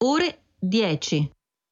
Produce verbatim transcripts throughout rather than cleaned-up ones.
ore dieci.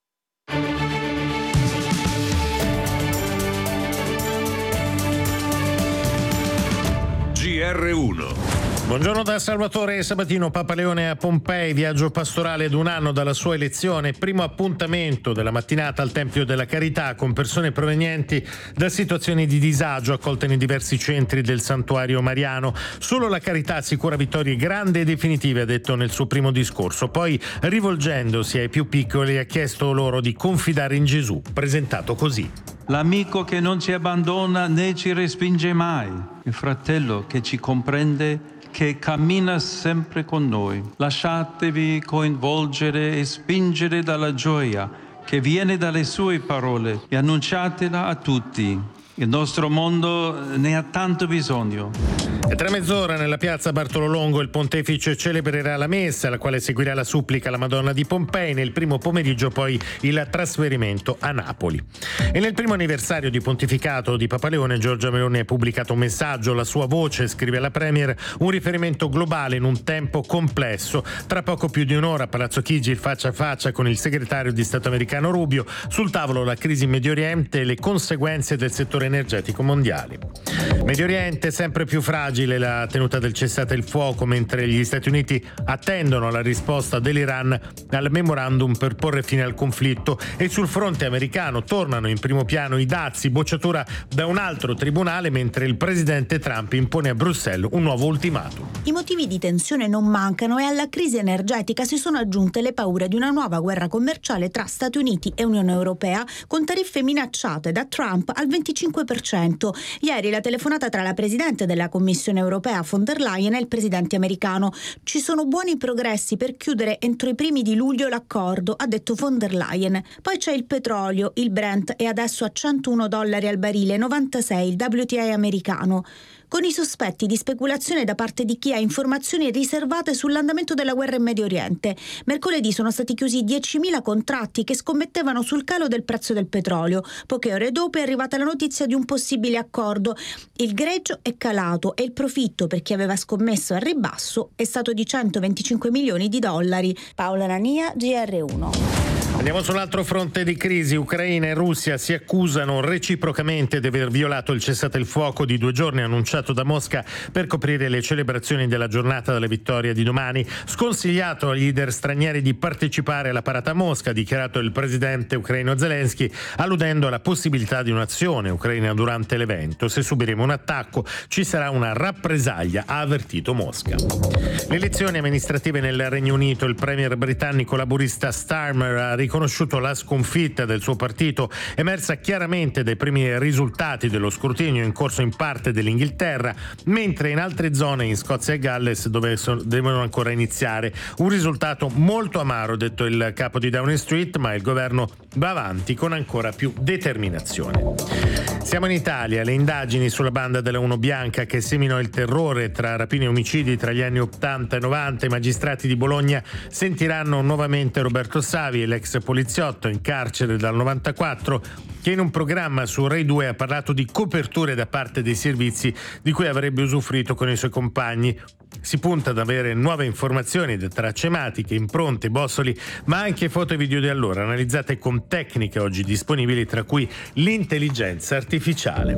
G R uno. Buongiorno da Salvatore Sabatino. Papa Leone a Pompei, viaggio pastorale ad un anno dalla sua elezione, primo appuntamento della mattinata al Tempio della Carità con persone provenienti da situazioni di disagio accolte nei diversi centri del santuario mariano. Solo la carità assicura vittorie grandi e definitive, ha detto nel suo primo discorso. Poi, rivolgendosi ai più piccoli, ha chiesto loro di confidare in Gesù, presentato così. L'amico che non ci abbandona né ci respinge mai, il fratello che ci comprende, che cammina sempre con noi. Lasciatevi coinvolgere e spingere dalla gioia che viene dalle sue parole e annunciatela a tutti. Il nostro mondo ne ha tanto bisogno. E tra mezz'ora nella piazza Bartolo Longo il pontefice celebrerà la messa, alla quale seguirà la supplica alla Madonna di Pompei. Nel primo pomeriggio poi il trasferimento a Napoli. E nel primo anniversario di pontificato di Papa Leone, Giorgia Meloni ha pubblicato un messaggio. La sua voce, scrive la Premier, un riferimento globale in un tempo complesso. Tra poco più di un'ora a Palazzo Chigi il faccia a faccia con il segretario di Stato americano Rubio. Sul tavolo la crisi in Medio Oriente e le conseguenze del settore energetico mondiale. Medio Oriente sempre più fragile, la tenuta del cessate il fuoco, mentre gli Stati Uniti attendono la risposta dell'Iran al memorandum per porre fine al conflitto. E sul fronte americano tornano in primo piano i dazi, bocciatura da un altro tribunale, mentre il presidente Trump impone a Bruxelles un nuovo ultimatum. I motivi di tensione non mancano e alla crisi energetica si sono aggiunte le paure di una nuova guerra commerciale tra Stati Uniti e Unione Europea, con tariffe minacciate da Trump al venticinque per cento. Ieri la telefonata tra la presidente della Commissione Europea von der Leyen e il presidente americano. Ci sono buoni progressi per chiudere entro i primi di luglio l'accordo, ha detto von der Leyen. Poi c'è il petrolio, il Brent è adesso a centouno dollari al barile, novantasei il W T I americano. Con i sospetti di speculazione da parte di chi ha informazioni riservate sull'andamento della guerra in Medio Oriente. Mercoledì sono stati chiusi diecimila contratti che scommettevano sul calo del prezzo del petrolio. Poche ore dopo è arrivata la notizia di un possibile accordo. Il greggio è calato e il profitto per chi aveva scommesso al ribasso è stato di centoventicinque milioni di dollari. Paola Nania, G R uno. Andiamo sull'altro fronte di crisi. Ucraina e Russia si accusano reciprocamente di aver violato il cessate il fuoco di due giorni annunciato da Mosca per coprire le celebrazioni della giornata della vittoria di domani. Sconsigliato agli leader stranieri di partecipare alla parata a Mosca, ha dichiarato il presidente ucraino Zelensky, alludendo alla possibilità di un'azione ucraina durante l'evento. Se subiremo un attacco ci sarà una rappresaglia, ha avvertito Mosca. Le elezioni amministrative nel Regno Unito, il premier britannico laburista Starmer ha riconosciuto la sconfitta del suo partito, emersa chiaramente dai primi risultati dello scrutinio in corso in parte dell'Inghilterra, mentre in altre zone, in Scozia e Galles, dove so- devono ancora iniziare. Un risultato molto amaro, detto il capo di Downing Street, ma il governo va avanti con ancora più determinazione. Siamo in Italia. Le indagini sulla banda della Uno Bianca che seminò il terrore tra rapine e omicidi tra gli anni ottanta e novanta. I magistrati di Bologna sentiranno nuovamente Roberto Savi, l'ex poliziotto in carcere dal novantaquattro, che in un programma su Rai due ha parlato di coperture da parte dei servizi di cui avrebbe usufruito con i suoi compagni. Si punta ad avere nuove informazioni, tracce ematiche, impronte, bossoli, ma anche foto e video di allora, analizzate con tecniche oggi disponibili, tra cui l'intelligenza artificiale.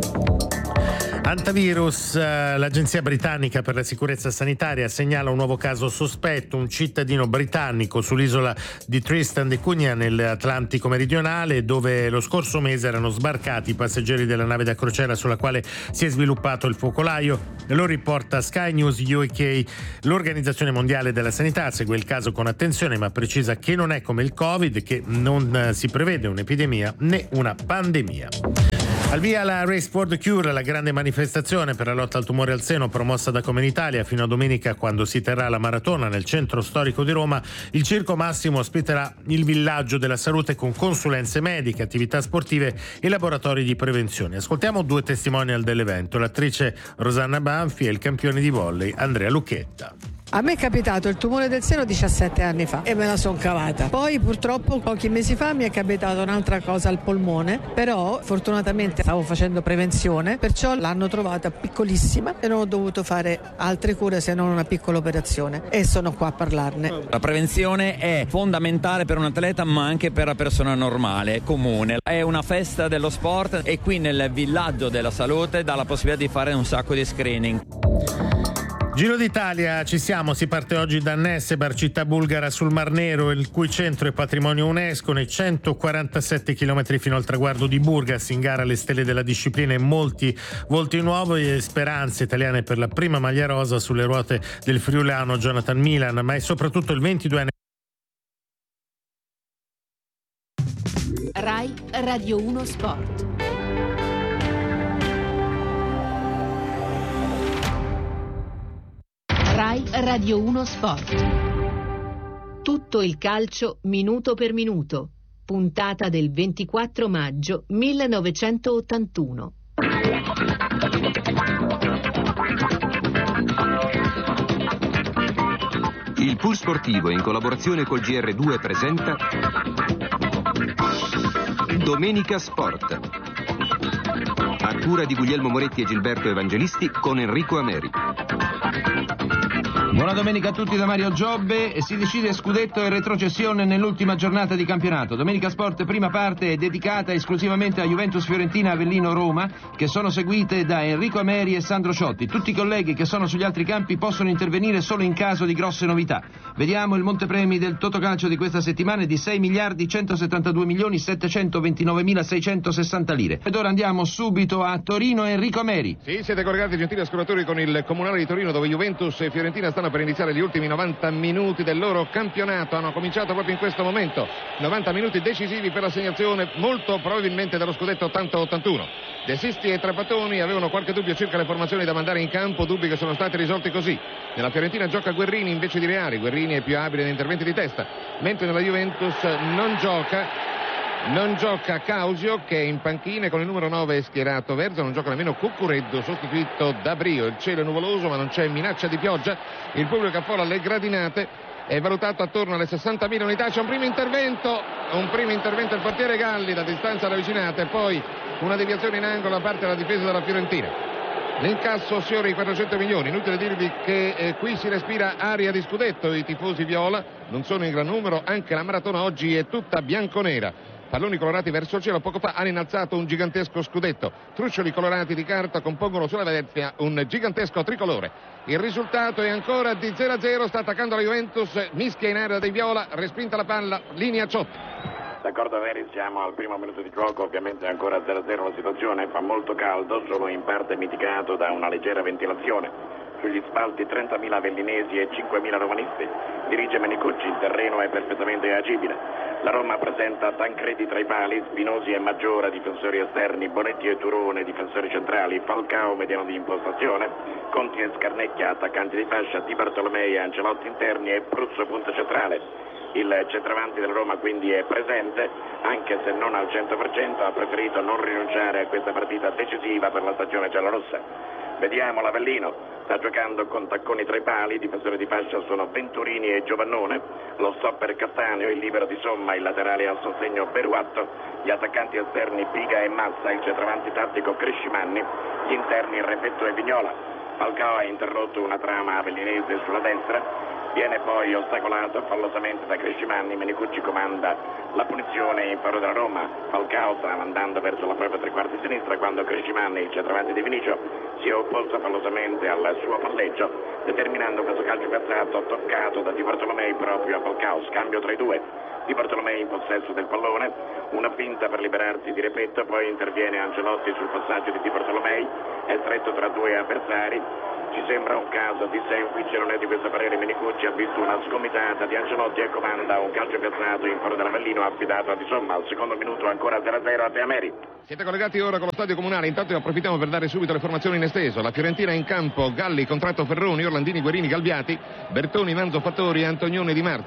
Antivirus, l'agenzia britannica per la sicurezza sanitaria segnala un nuovo caso sospetto, un cittadino britannico sull'isola di Tristan da Cunha nell'Atlantico meridionale, dove lo scorso mese erano sbarcati i passeggeri della nave da crociera sulla quale si è sviluppato il focolaio. Lo riporta Sky News U K. L'Organizzazione Mondiale della Sanità segue il caso con attenzione, ma precisa che non è come il Covid, che non si prevede un'epidemia né una pandemia. Al via la Race for the Cure, la grande manifestazione per la lotta al tumore al seno promossa da Come in Italia. Fino a domenica, quando si terrà la maratona nel centro storico di Roma, il Circo Massimo ospiterà il villaggio della salute con consulenze mediche, attività sportive e laboratori di prevenzione. Ascoltiamo due testimonial dell'evento, l'attrice Rosanna Banfi e il campione di volley Andrea Lucchetta. A me è capitato il tumore del seno diciassette anni fa e me la son cavata. Poi purtroppo pochi mesi fa mi è capitata un'altra cosa al polmone, però fortunatamente stavo facendo prevenzione, perciò l'hanno trovata piccolissima e non ho dovuto fare altre cure se non una piccola operazione e sono qua a parlarne. La prevenzione è fondamentale per un atleta ma anche per la persona normale, comune. È una festa dello sport e qui nel villaggio della salute dà la possibilità di fare un sacco di screening. Giro d'Italia, ci siamo, si parte oggi da Nessebar, città bulgara sul Mar Nero, il cui centro è patrimonio UNESCO, nei centoquarantasette chilometri fino al traguardo di Burgas, in gara le stelle della disciplina e molti volti nuovi e speranze italiane per la prima maglia rosa sulle ruote del friulano Jonathan Milan, ma è soprattutto il ventiduenne. Rai Radio uno Sport. Rai Radio uno Sport. Tutto il calcio minuto per minuto. Puntata del ventiquattro maggio millenovecentottantuno. Il Pool Sportivo in collaborazione col G R due presenta Domenica Sport. A cura di Guglielmo Moretti e Gilberto Evangelisti con Enrico Ameri. Buona domenica a tutti da Mario Giobbe. Si decide scudetto e retrocessione nell'ultima giornata di campionato. Domenica Sport prima parte è dedicata esclusivamente a Juventus Fiorentina, Avellino Roma, che sono seguite da Enrico Ameri e Sandro Ciotti. Tutti i colleghi che sono sugli altri campi possono intervenire solo in caso di grosse novità. Vediamo il montepremi del Totocalcio di questa settimana di sei miliardi centosettantadue milioni settecentoventinovemilaseicentosessanta lire. Ed ora andiamo subito a Torino. Enrico Ameri. Sì, siete collegati gentili ascoltatori con il Comunale di Torino, dove Juventus e Fiorentina stanno per iniziare gli ultimi novanta minuti del loro campionato. Hanno cominciato proprio in questo momento, novanta minuti decisivi per l'assegnazione molto probabilmente dello scudetto ottanta ottantuno. De Sisti e Trapattoni avevano qualche dubbio circa le formazioni da mandare in campo, dubbi che sono stati risolti così. Nella Fiorentina gioca Guerrini invece di Reali, Guerrini è più abile in interventi di testa, mentre nella Juventus non gioca Non gioca Causio, che è in panchina, con il numero nove schierato Verza. Non gioca nemmeno Cuccureddu, sostituito da Brio. Il cielo è nuvoloso ma non c'è minaccia di pioggia. Il pubblico affolla le gradinate, è valutato attorno alle sessantamila unità. C'è un primo intervento un primo intervento del portiere Galli da distanza ravvicinata e poi una deviazione in angolo da parte della difesa della Fiorentina. L'incasso sfiora i quattrocento milioni. Inutile dirvi che eh, qui si respira aria di scudetto. I tifosi viola non sono in gran numero, anche la maratona oggi è tutta bianconera. Palloni colorati verso il cielo, poco fa hanno innalzato un gigantesco scudetto. Truccioli colorati di carta compongono sulla Venezia un gigantesco tricolore. Il risultato è ancora di zero a zero, sta attaccando la Juventus, mischia in area dei viola, respinta la palla, linea Ciotti. D'accordo Veri, siamo al primo minuto di gioco, ovviamente ancora zero a zero la situazione, fa molto caldo, solo in parte mitigato da una leggera ventilazione. Sugli spalti trentamila avellinesi e cinquemila romanisti. Dirige Menicucci, il terreno è perfettamente agibile. La Roma presenta Tancredi tra i pali, Spinosi e Maggiora, difensori esterni, Bonetti e Turone, difensori centrali, Falcao, mediano di impostazione, Conti e Scarnecchia, attaccanti di fascia, Di Bartolomei e Ancelotti interni e Pruzzo punta centrale. Il centravanti della Roma quindi è presente, anche se non al cento per cento, ha preferito non rinunciare a questa partita decisiva per la stagione giallorossa. Vediamo l'Avellino, sta giocando con Tacconi tra i pali, i difensori di fascia sono Venturini e Giovannone, lo stopper Castaneo, il libero di Somma, il laterale al sostegno Beruatto, gli attaccanti esterni Piga e Massa, il centravanti tattico Crescimanni, gli interni Repetto e Vignola. Falcao ha interrotto una trama avellinese sulla destra, viene poi ostacolato fallosamente da Crescimanni. Menicucci comanda la punizione in favore della Roma. Falcao sta andando verso la propria tre quarti sinistra quando Crescimanni, il centravanti di Vinicio, si è opposto fallosamente al suo palleggio, determinando questo calcio piazzato toccato da Di Bartolomei proprio a Falcao. Scambio tra i due. Di Bartolomei in possesso del pallone, una finta per liberarsi di Repetto, poi interviene Ancelotti sul passaggio di Di Bartolomei, è stretto tra due avversari. Ci sembra un caso di semplice, non è di questo parere. Menicucci ha visto una sgomitata di Ancelotti e comanda un calcio piazzato in favore dell'Avellino affidato a Di Somma. Al secondo minuto ancora zero a zero a Teameri. Siete collegati ora con lo stadio comunale, intanto approfittiamo per dare subito le formazioni in esteso. La Fiorentina in campo, Galli, Contratto, Ferroni, Orlandini, Guerini, Galbiati, Bertoni, Manzo, Fattori, Antonione, Di Marzio.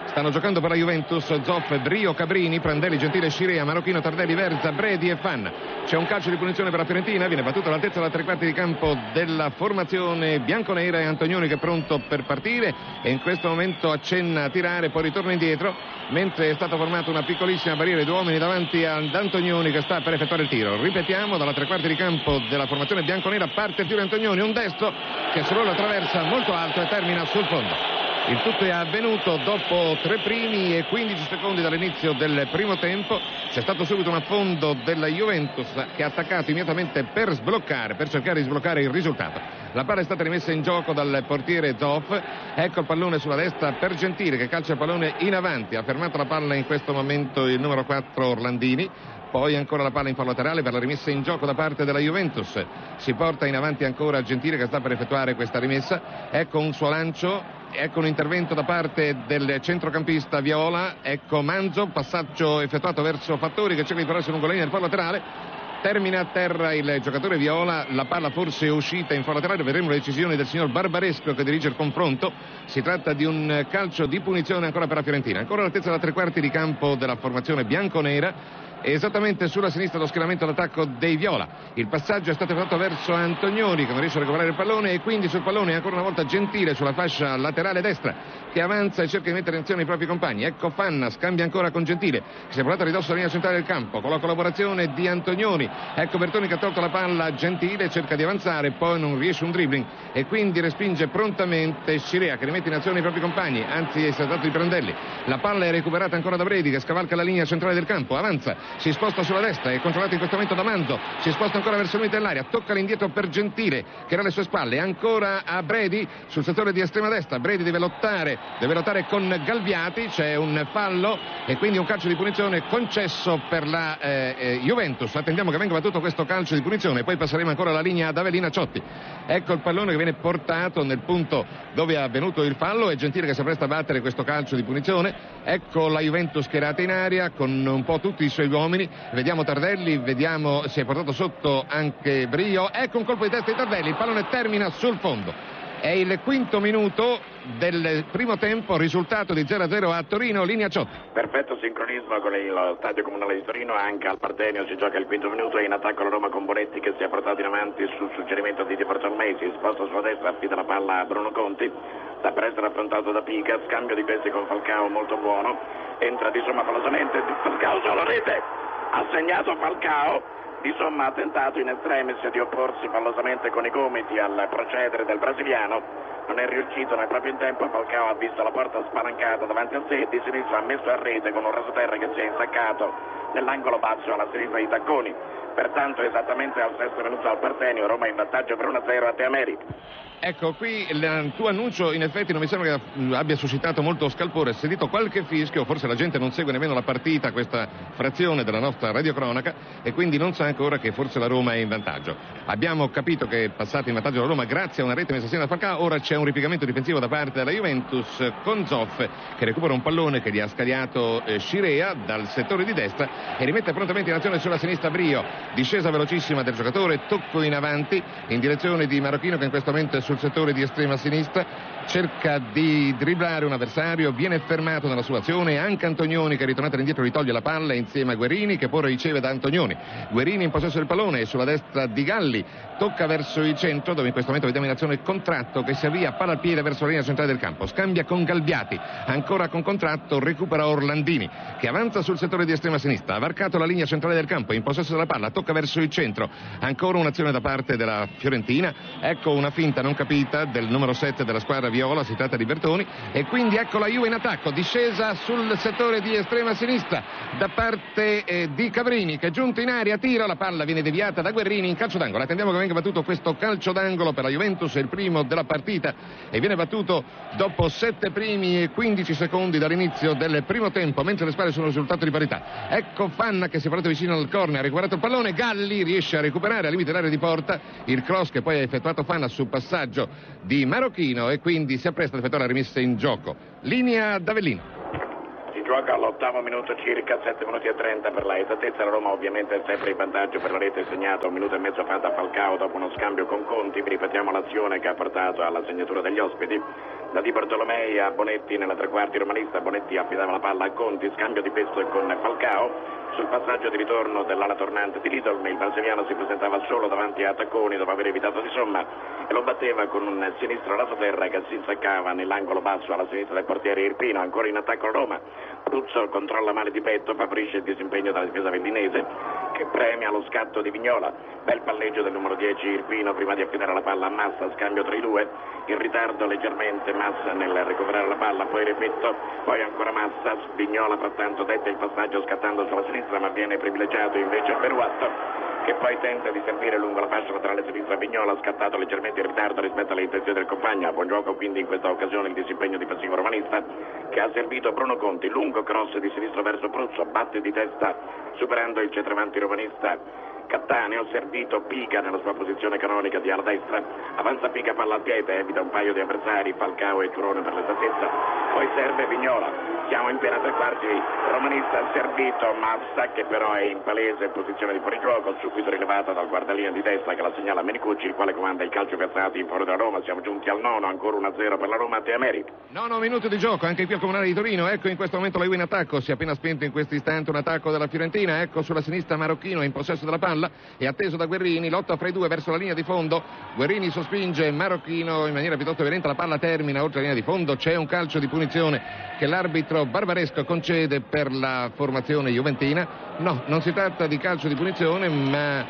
stanno giocando per la Juventus Zoff, Brio, Cabrini, Prandelli, Gentile, Scirea, Marocchino, Tardelli, Verza, Bredi e Fanna. C'è un calcio di punizione per la Fiorentina, viene battuto all'altezza della tre quarti di campo della formazione bianconera, e Antonioni che è pronto per partire e in questo momento accenna a tirare, poi ritorna indietro, mentre è stata formata una piccolissima barriera di due uomini davanti ad Antonioni che sta per effettuare il tiro. Ripetiamo, dalla tre quarti di campo della formazione bianconera parte il tiro di Antonioni, un destro che solo la attraversa molto alto e termina sul fondo. Il tutto è avvenuto dopo tre primi e quindici secondi dall'inizio del primo tempo. C'è stato subito un affondo della Juventus che ha attaccato immediatamente per sbloccare, per cercare di sbloccare il risultato. La palla è stata rimessa in gioco dal portiere Zoff. Ecco il pallone sulla destra per Gentile che calcia il pallone in avanti. Ha fermato la palla in questo momento il numero quattro Orlandini. Poi ancora la palla in fallo laterale per la rimessa in gioco da parte della Juventus. Si porta in avanti ancora Gentile che sta per effettuare questa rimessa. Ecco un suo lancio. Ecco un intervento da parte del centrocampista Viola. Ecco Manzo, passaggio effettuato verso Fattori che cerca di pararsi lungo la linea del fallo laterale. Termina a terra il giocatore Viola, la palla forse è uscita in fallo laterale, vedremo le decisioni del signor Barbaresco che dirige il confronto. Si tratta di un calcio di punizione ancora per la Fiorentina, ancora all'altezza da tre quarti di campo della formazione bianconera. Esattamente sulla sinistra lo schieramento d'attacco dei Viola. Il passaggio è stato fatto verso Antonioni che non riesce a recuperare il pallone e quindi sul pallone ancora una volta Gentile sulla fascia laterale destra che avanza e cerca di mettere in azione i propri compagni. Ecco Fanna, scambia ancora con Gentile che si è portato a ridosso alla linea centrale del campo con la collaborazione di Antonioni. Ecco Bertoni che ha tolto la palla a Gentile, cerca di avanzare, poi non riesce un dribbling e quindi respinge prontamente Scirea che rimette in azione i propri compagni, anzi è stato di Prandelli. La palla è recuperata ancora da Bredi che scavalca la linea centrale del campo, avanza, si sposta sulla destra, è controllato in questo momento da Manzo, si sposta ancora verso il limite dell'aria, tocca l'indietro per Gentile che era alle sue spalle, ancora a Bredi sul settore di estrema destra. Bredi deve lottare, deve lottare con Galviati, c'è un fallo e quindi un calcio di punizione concesso per la eh, eh, Juventus. Attendiamo che venga battuto questo calcio di punizione, poi passeremo ancora la linea ad Avellina Ciotti. Ecco il pallone che viene portato nel punto dove è avvenuto il fallo, è Gentile che si appresta a battere questo calcio di punizione. Ecco la Juventus schierata in aria con un po' tutti i suoi uomini. Vediamo Tardelli, vediamo si è portato sotto anche Brio. Ecco un colpo di testa di Tardelli, il pallone termina sul fondo. È il quinto minuto del primo tempo, risultato di zero a zero a Torino, linea Ciotti. Perfetto sincronismo con il stadio comunale di Torino, anche al Partenio si gioca il quinto minuto e in attacco la Roma con Bonetti che si è portato in avanti sul suggerimento di Di Bartolomei, si sposta sulla destra, affida la palla a Bruno Conti, sta per essere affrontato da Pica, scambio di questi con Falcao molto buono, entra di somma falosamente, Falcao sulla rete, ha segnato Falcao. Insomma ha tentato in estremis di opporsi fallosamente con i gomiti al procedere del brasiliano, non è riuscito nel proprio in tempo. Falcao ha visto la porta spalancata davanti a sé e di sinistra ha messo a rete con un rasoterra che si è insaccato nell'angolo basso alla sinistra di Tacconi. Pertanto esattamente al sesto minuto al Partenio, Roma in vantaggio per uno a zero a Te America. Ecco qui il tuo annuncio in effetti non mi sembra che abbia suscitato molto scalpore, si è sentito qualche fischio, forse la gente non segue nemmeno la partita, questa frazione della nostra radiocronaca e quindi non sa ancora che forse la Roma è in vantaggio. Abbiamo capito che è passata in vantaggio la Roma grazie a una rete messa assieme da Falcao, ora c'è un ripiegamento difensivo da parte della Juventus con Zoff che recupera un pallone che gli ha scagliato eh, Scirea dal settore di destra e rimette prontamente in azione sulla sinistra Brio, discesa velocissima del giocatore, tocco in avanti in direzione di Marocchino che in questo momento è sul settore di estrema sinistra, cerca di dribblare un avversario, viene fermato nella sua azione, anche Antonioni che è ritornato indietro gli toglie la palla insieme a Guerini che poi riceve da Antonioni. Guerini in possesso del pallone sulla destra di Galli, tocca verso il centro dove in questo momento vediamo in azione Contratto che si avvia palla al piede verso la linea centrale del campo, scambia con Galbiati, ancora con Contratto, recupera Orlandini che avanza sul settore di estrema sinistra, ha varcato la linea centrale del campo, in possesso della palla, tocca verso il centro, ancora un'azione da parte della Fiorentina, ecco una finta non capita del numero sette della squadra viola, si tratta di Bertoni e quindi ecco la Juve in attacco, discesa sul settore di estrema sinistra da parte eh, di Cabrini che è giunto in aria, tira, la palla viene deviata da Guerrini in calcio d'angolo. Attendiamo che venga battuto questo calcio d'angolo per la Juventus, è il primo della partita e viene battuto dopo sette primi e quindici secondi dall'inizio del primo tempo, mentre le spalle sono un risultato di parità. Ecco Fanna che si è portato vicino al corner, ha recuperato il pallone, Galli riesce a recuperare al limite dell'area di porta il cross che poi ha effettuato Fanna sul passaggio di Marocchino e quindi si appresta ad effettuare la rimessa in gioco. Linea d'Avellino. Si gioca all'ottavo minuto circa, sette minuti e trenta per la esattezza. La Roma ovviamente è sempre in vantaggio per la rete segnata un minuto e mezzo fa da Falcao dopo uno scambio con Conti. Vi ripetiamo l'azione che ha portato alla segnatura degli ospiti. Da Di Bartolomei a Bonetti nella tre quarti romanista. Bonetti affidava la palla a Conti, scambio di peso con Falcao. Sul passaggio di ritorno dell'ala tornante di Lidl, il brasiliano si presentava solo davanti a Tacconi dopo aver evitato di somma e lo batteva con un sinistro rasoterra che si insaccava nell'angolo basso alla sinistra del portiere Irpino. Ancora in attacco Roma. Pruzzo controlla male di petto, favorisce il disimpegno della difesa vellinese che premia lo scatto di Vignola. Bel palleggio del numero dieci Irpino prima di affidare la palla a Massa, scambio tra i due. In ritardo leggermente Massa nel recuperare la palla, poi Repetto, poi ancora Massa. Vignola frattanto detta il passaggio scattando sulla sinistra, ma viene privilegiato invece Beruatto, che poi tenta di servire lungo la fascia laterale sinistra. Vignola scattato leggermente in ritardo rispetto alle intenzioni del compagno. A buon gioco quindi in questa occasione il disimpegno difensivo romanista, che ha servito Bruno Conti. Lungo cross di sinistro verso Pruzzo, batte di testa superando il centravanti romanista Cattaneo. Servito Pica nella sua posizione canonica di ala destra, avanza Pica, palla al piede, evita un paio di avversari, Falcao e Turone per l'esattezza, poi serve Vignola. Siamo in piena tre quarti, romanista servito Massa, che però è in palese posizione di fuorigioco, subito rilevata dal guardalinea di destra che la segnala Menicucci, il quale comanda il calcio piazzato in fuori da Roma. Siamo giunti al nono, ancora uno a zero per la Roma. Te Ameri. Nono minuto di gioco, anche qui al Comunale di Torino. Ecco in questo momento la Juve in attacco, si è appena spento in questo istante un attacco della Fiorentina. Ecco sulla sinistra Marocchino in possesso della palla, è atteso da Guerrini, lotta fra i due verso la linea di fondo. Guerrini sospinge Marocchino in maniera piuttosto violenta, la palla termina oltre la linea di fondo. C'è un calcio di punizione che l'arbitro Barbaresco concede per la formazione juventina. No, non si tratta di calcio di punizione, ma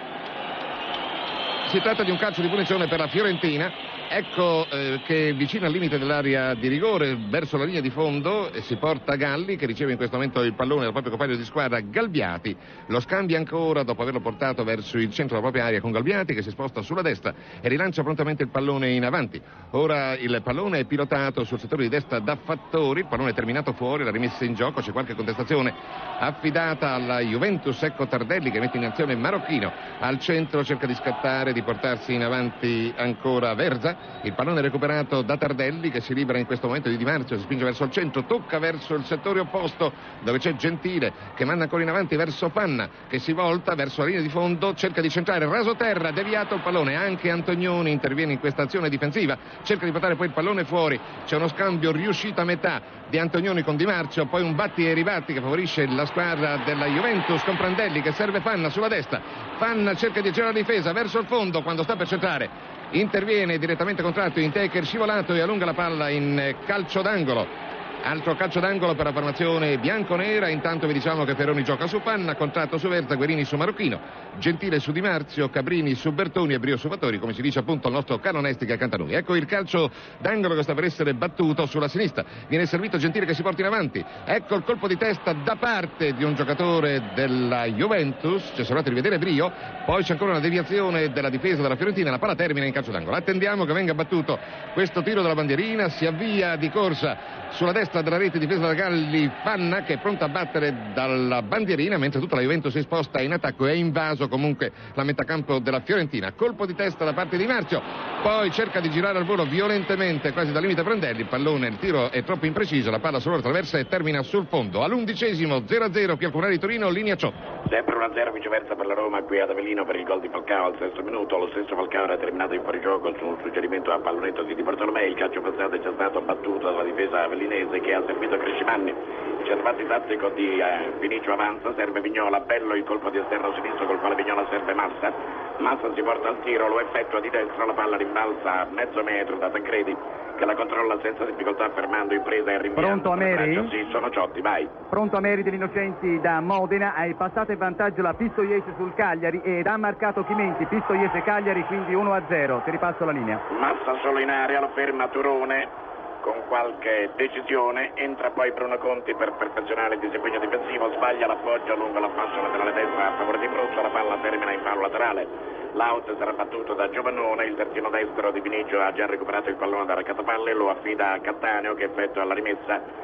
si tratta di un calcio di punizione per la Fiorentina. Ecco eh, che vicino al limite dell'area di rigore verso la linea di fondo eh, si porta Galli, che riceve in questo momento il pallone dal proprio compagno di squadra Galbiati. Lo scambia ancora dopo averlo portato verso il centro della propria area con Galbiati, che si sposta sulla destra e rilancia prontamente il pallone in avanti. Ora il pallone è pilotato sul settore di destra da Fattori, il pallone è terminato fuori, la rimessa in gioco, c'è qualche contestazione affidata alla Juventus. Ecco Tardelli che mette in azione Marocchino al centro, cerca di scattare, di portarsi in avanti ancora Verza. Il pallone è recuperato da Tardelli, che si libera in questo momento di Di Marzio, si spinge verso il centro, tocca verso il settore opposto dove c'è Gentile che manda ancora in avanti verso Panna, che si volta verso la linea di fondo, cerca di centrare, rasoterra, deviato il pallone. Anche Antonioni interviene in questa azione difensiva, cerca di portare poi il pallone fuori. C'è uno scambio riuscito a metà di Antonioni con Di Marzio, poi un batti e ribatti che favorisce la squadra della Juventus con Prandelli che serve Panna sulla destra. Panna cerca di girare la difesa verso il fondo quando sta per centrare. Interviene direttamente contratto in Techer, scivolato e allunga la palla in calcio d'angolo. Altro calcio d'angolo per la formazione bianconera. Intanto vi diciamo che Peroni gioca su Panna, contratto su Verza, Guerini su Marocchino, Gentile su Di Marzio, Cabrini su Bertoni e Brio su Fattori, come si dice appunto al nostro caro Nesti che accanto a noi. Ecco il calcio d'angolo che sta per essere battuto sulla sinistra. Viene servito Gentile che si porta in avanti. Ecco il colpo di testa da parte di un giocatore della Juventus. Ci sono andati a rivedere Brio. Poi c'è ancora una deviazione della difesa della Fiorentina. La palla termina in calcio d'angolo. Attendiamo che venga battuto questo tiro della bandierina. Si avvia di corsa sulla destra della rete difesa da Galli Panna, che è pronta a battere dalla bandierina, mentre tutta la Juventus si sposta in attacco e è invaso comunque la metà campo della Fiorentina. Colpo di testa da parte di Marzio, poi cerca di girare al volo violentemente quasi dal limite Prandelli. Il pallone, il tiro è troppo impreciso, la palla sull'ora traversa e termina sul fondo. All'undicesimo zero a zero qui al Comunale di Torino, linea ciò. Sempre uno a zero viceversa per la Roma qui ad Avellino per il gol di Falcao al sesto minuto. Lo stesso Falcao era terminato in fuorigioco su un suggerimento a pallonetto di Di Bartolomei. Il calcio passato è già stato battuto dalla difesa avellinese che ha servito Crescimanni. Il centravanti tattico di eh, Vinicio avanza, serve Vignola, bello il colpo di esterno sinistro col quale Vignola serve Massa. Massa si porta al tiro, lo effettua di destra, la palla rimbalza a mezzo metro da Tancredi che la controlla senza difficoltà fermando impresa e rinviando. Pronto Ameri? Sì, sono Ciotti, vai. Pronto Ameri dell'Innocenti da Modena, hai passato in vantaggio la Pistoiese sul Cagliari ed ha marcato Chimenti, Pistoiese Cagliari, quindi uno a zero, ti ripasso la linea. Massa solo in area, lo ferma Turone con qualche decisione, entra poi Bruno Conti per perfezionare il disimpegno difensivo, sbaglia l'appoggio lungo la fascia laterale destra a favore di Pruzzo, la palla termina in fallo laterale. L'out sarà battuto da Giovannone, il terzino destro di Vinicio ha già recuperato il pallone da raccattapalle, lo affida a Cattaneo che effettua la rimessa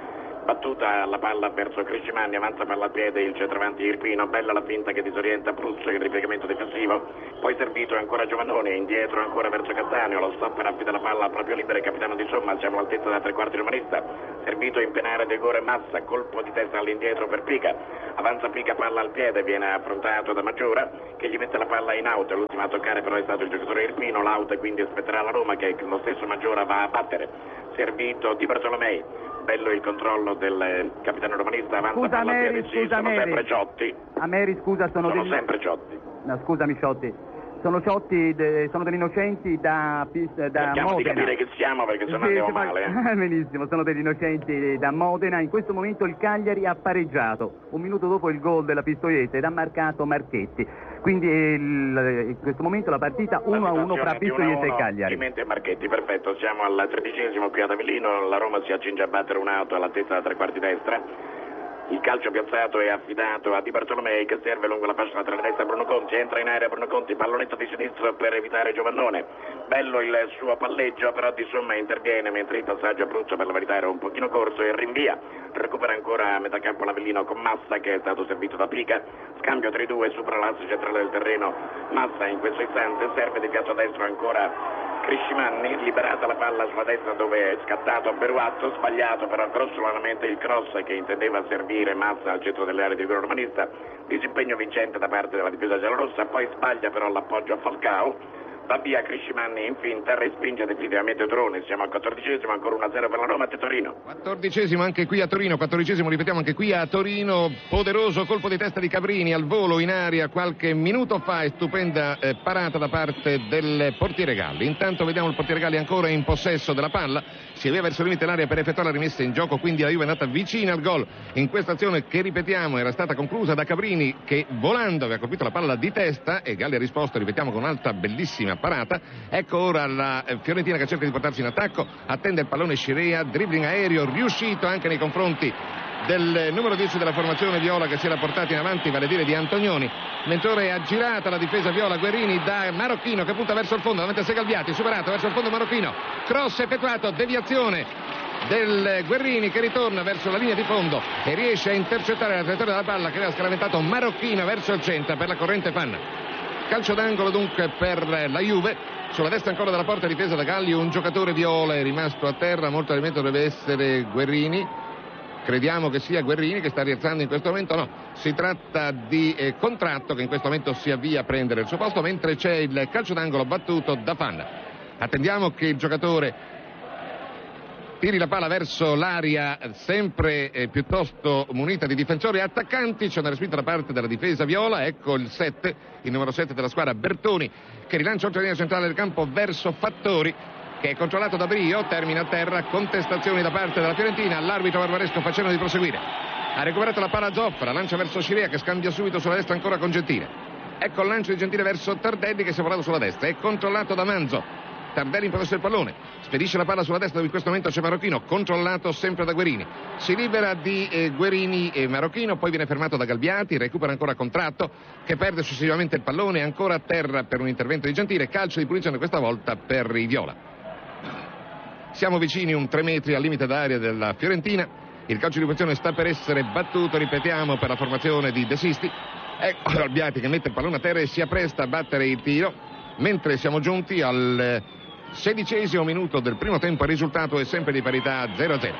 battuta la palla verso Criscimanni, avanza palla al piede il centravanti Irpino, bella la finta che disorienta Pruzzo, il ripiegamento difensivo, poi servito ancora Giovannone, indietro ancora verso Cattaneo, lo stopper affida la palla proprio libero, il capitano di Somma, siamo all'altezza da tre quarti romanista, servito in penale De Gore Massa, colpo di testa all'indietro per Pica, avanza Pica, palla al piede, viene affrontato da Maggiora che gli mette la palla in out, l'ultimo a toccare però è stato il giocatore Irpino, l'out e quindi aspetterà la Roma che lo stesso Maggiora va a battere, servito Di Bartolomei. Bello il controllo del capitano romanista, avanza scusa, palla Mary, a piede, sì, scusa, sono Mary. sempre Ciotti. A Mary, scusa, sono, sono degli... sempre Ciotti. No, scusami Ciotti. Sono Ciotti, de... sono degli innocenti da, da Cerchiamo Modena. di capire che siamo perché sennò Sì, andiamo sì, male. ma... Benissimo, sono degli innocenti da Modena. In questo momento il Cagliari ha pareggiato. Un minuto dopo il gol della Pistoiese ed ha marcato Marchetti. Quindi il... in questo momento la partita uno a uno fra Pistoiese e Cagliari. Chimente e Marchetti, perfetto. Siamo al tredicesimo qui ad Avellino. La Roma si accinge a battere un'auto all'altezza da tre quarti destra. Il calcio piazzato è affidato a Di Bartolomei che serve lungo la fascia laterale destra Bruno Conti, entra in area Bruno Conti, pallonetto di sinistro per evitare Giovannone, bello il suo palleggio però di Somma interviene mentre il passaggio a Pruzzo per la verità era un pochino corso e rinvia, recupera ancora a metà campo l'Avellino con Massa che è stato servito da Pica, scambio tra i due, supera l'asse centrale del terreno, Massa in questo istante serve di piazzo destro ancora Criscimanni, liberata la palla sulla destra dove è scattato Beruatto, sbagliato però grossolanamente il cross che intendeva servire Massa al centro dell'area di rigore romanista, disimpegno vincente da parte della difesa giallorossa, poi sbaglia però l'appoggio a Falcao, va via Criscimanni in finta, respinge definitivamente Torone, siamo al quattordicesimo, ancora uno a zero per la Roma, Torino. Quattordicesimo anche qui a Torino, quattordicesimo ripetiamo anche qui a Torino, poderoso colpo di testa di Cabrini al volo in aria qualche minuto fa e stupenda eh, parata da parte del portiere Galli. Intanto vediamo il portiere Galli ancora in possesso della palla, si aveva verso il limite l'area per effettuare la rimessa in gioco, quindi la Juve è andata vicina al gol in questa azione che ripetiamo era stata conclusa da Cabrini che volando aveva colpito la palla di testa e Galli ha risposto, ripetiamo, con un'altra bellissima parata. Ecco ora la Fiorentina che cerca di portarsi in attacco, attende il pallone Scirea, dribbling aereo riuscito anche nei confronti del numero dieci della formazione viola che si era portato in avanti, vale a dire di Antonioni, mentre ora è aggirata la difesa viola Guerrini da Marocchino che punta verso il fondo, davanti a Segalviati, superato verso il fondo Marocchino, cross effettuato, deviazione del Guerrini che ritorna verso la linea di fondo e riesce a intercettare la traiettoria della palla che aveva scaraventato Marocchino verso il centro per la corrente Fanna. Calcio d'angolo dunque per la Juve, sulla destra ancora della porta difesa da Galli, un giocatore viola è rimasto a terra, molto probabilmente dovrebbe essere Guerrini, crediamo che sia Guerrini che sta rialzando in questo momento, no, si tratta di eh, Contratto che in questo momento si avvia a prendere il suo posto mentre c'è il calcio d'angolo battuto da Fanna. Attendiamo che il giocatore tiri la palla verso l'area sempre eh, piuttosto munita di difensori e attaccanti, c'è una respinta da parte della difesa viola, ecco il sette, il numero sette della squadra Bertoni che rilancia oltre la linea centrale del campo verso Fattori che è controllato da Brio, termina a terra, contestazioni da parte della Fiorentina, l'arbitro Barbaresco facendo di proseguire, ha recuperato la palla Zoffra, lancia verso Scirea che scambia subito sulla destra ancora con Gentile, ecco il lancio di Gentile verso Tardelli che si è volato sulla destra, è controllato da Manzo. Tardelli in possesso del pallone, spedisce la palla sulla destra dove in questo momento c'è Marocchino, controllato sempre da Guerini, si libera di eh, Guerini e Marocchino, poi viene fermato da Galbiati, recupera ancora Contratto che perde successivamente il pallone, ancora a terra per un intervento di Gentile, calcio di punizione questa volta per i viola. Siamo vicini un tre metri al limite d'area della Fiorentina, il calcio di punizione sta per essere battuto, ripetiamo, per la formazione di De Sisti, ecco Galbiati che mette il pallone a terra e si appresta a battere il tiro, mentre siamo giunti al sedicesimo minuto del primo tempo, il risultato è sempre di parità zero a zero.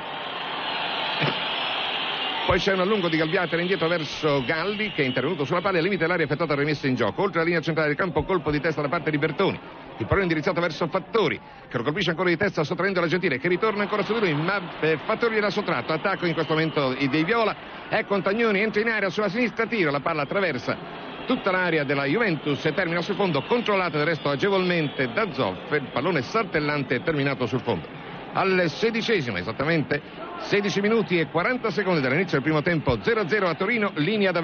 Poi c'è un allungo di Galbiati indietro verso Galli che è intervenuto sulla palla e al limite dell'area effettuata la rimessa in gioco, oltre la linea centrale del campo colpo di testa da parte di Bertoni, il pallone indirizzato verso Fattori che lo colpisce ancora di testa sottraendo la Gentile che ritorna ancora su di lui ma eh, Fattori l'ha sottratto, attacco in questo momento dei viola, ecco Antagnoni entra in area sulla sinistra, tira, la palla attraversa tutta l'area della Juventus e termina sul fondo, controllata del resto agevolmente da Zoff, il pallone saltellante è terminato sul fondo. Al sedicesimo, esattamente sedici minuti e quaranta secondi dall'inizio del primo tempo, zero a zero a Torino, linea d'Avellino.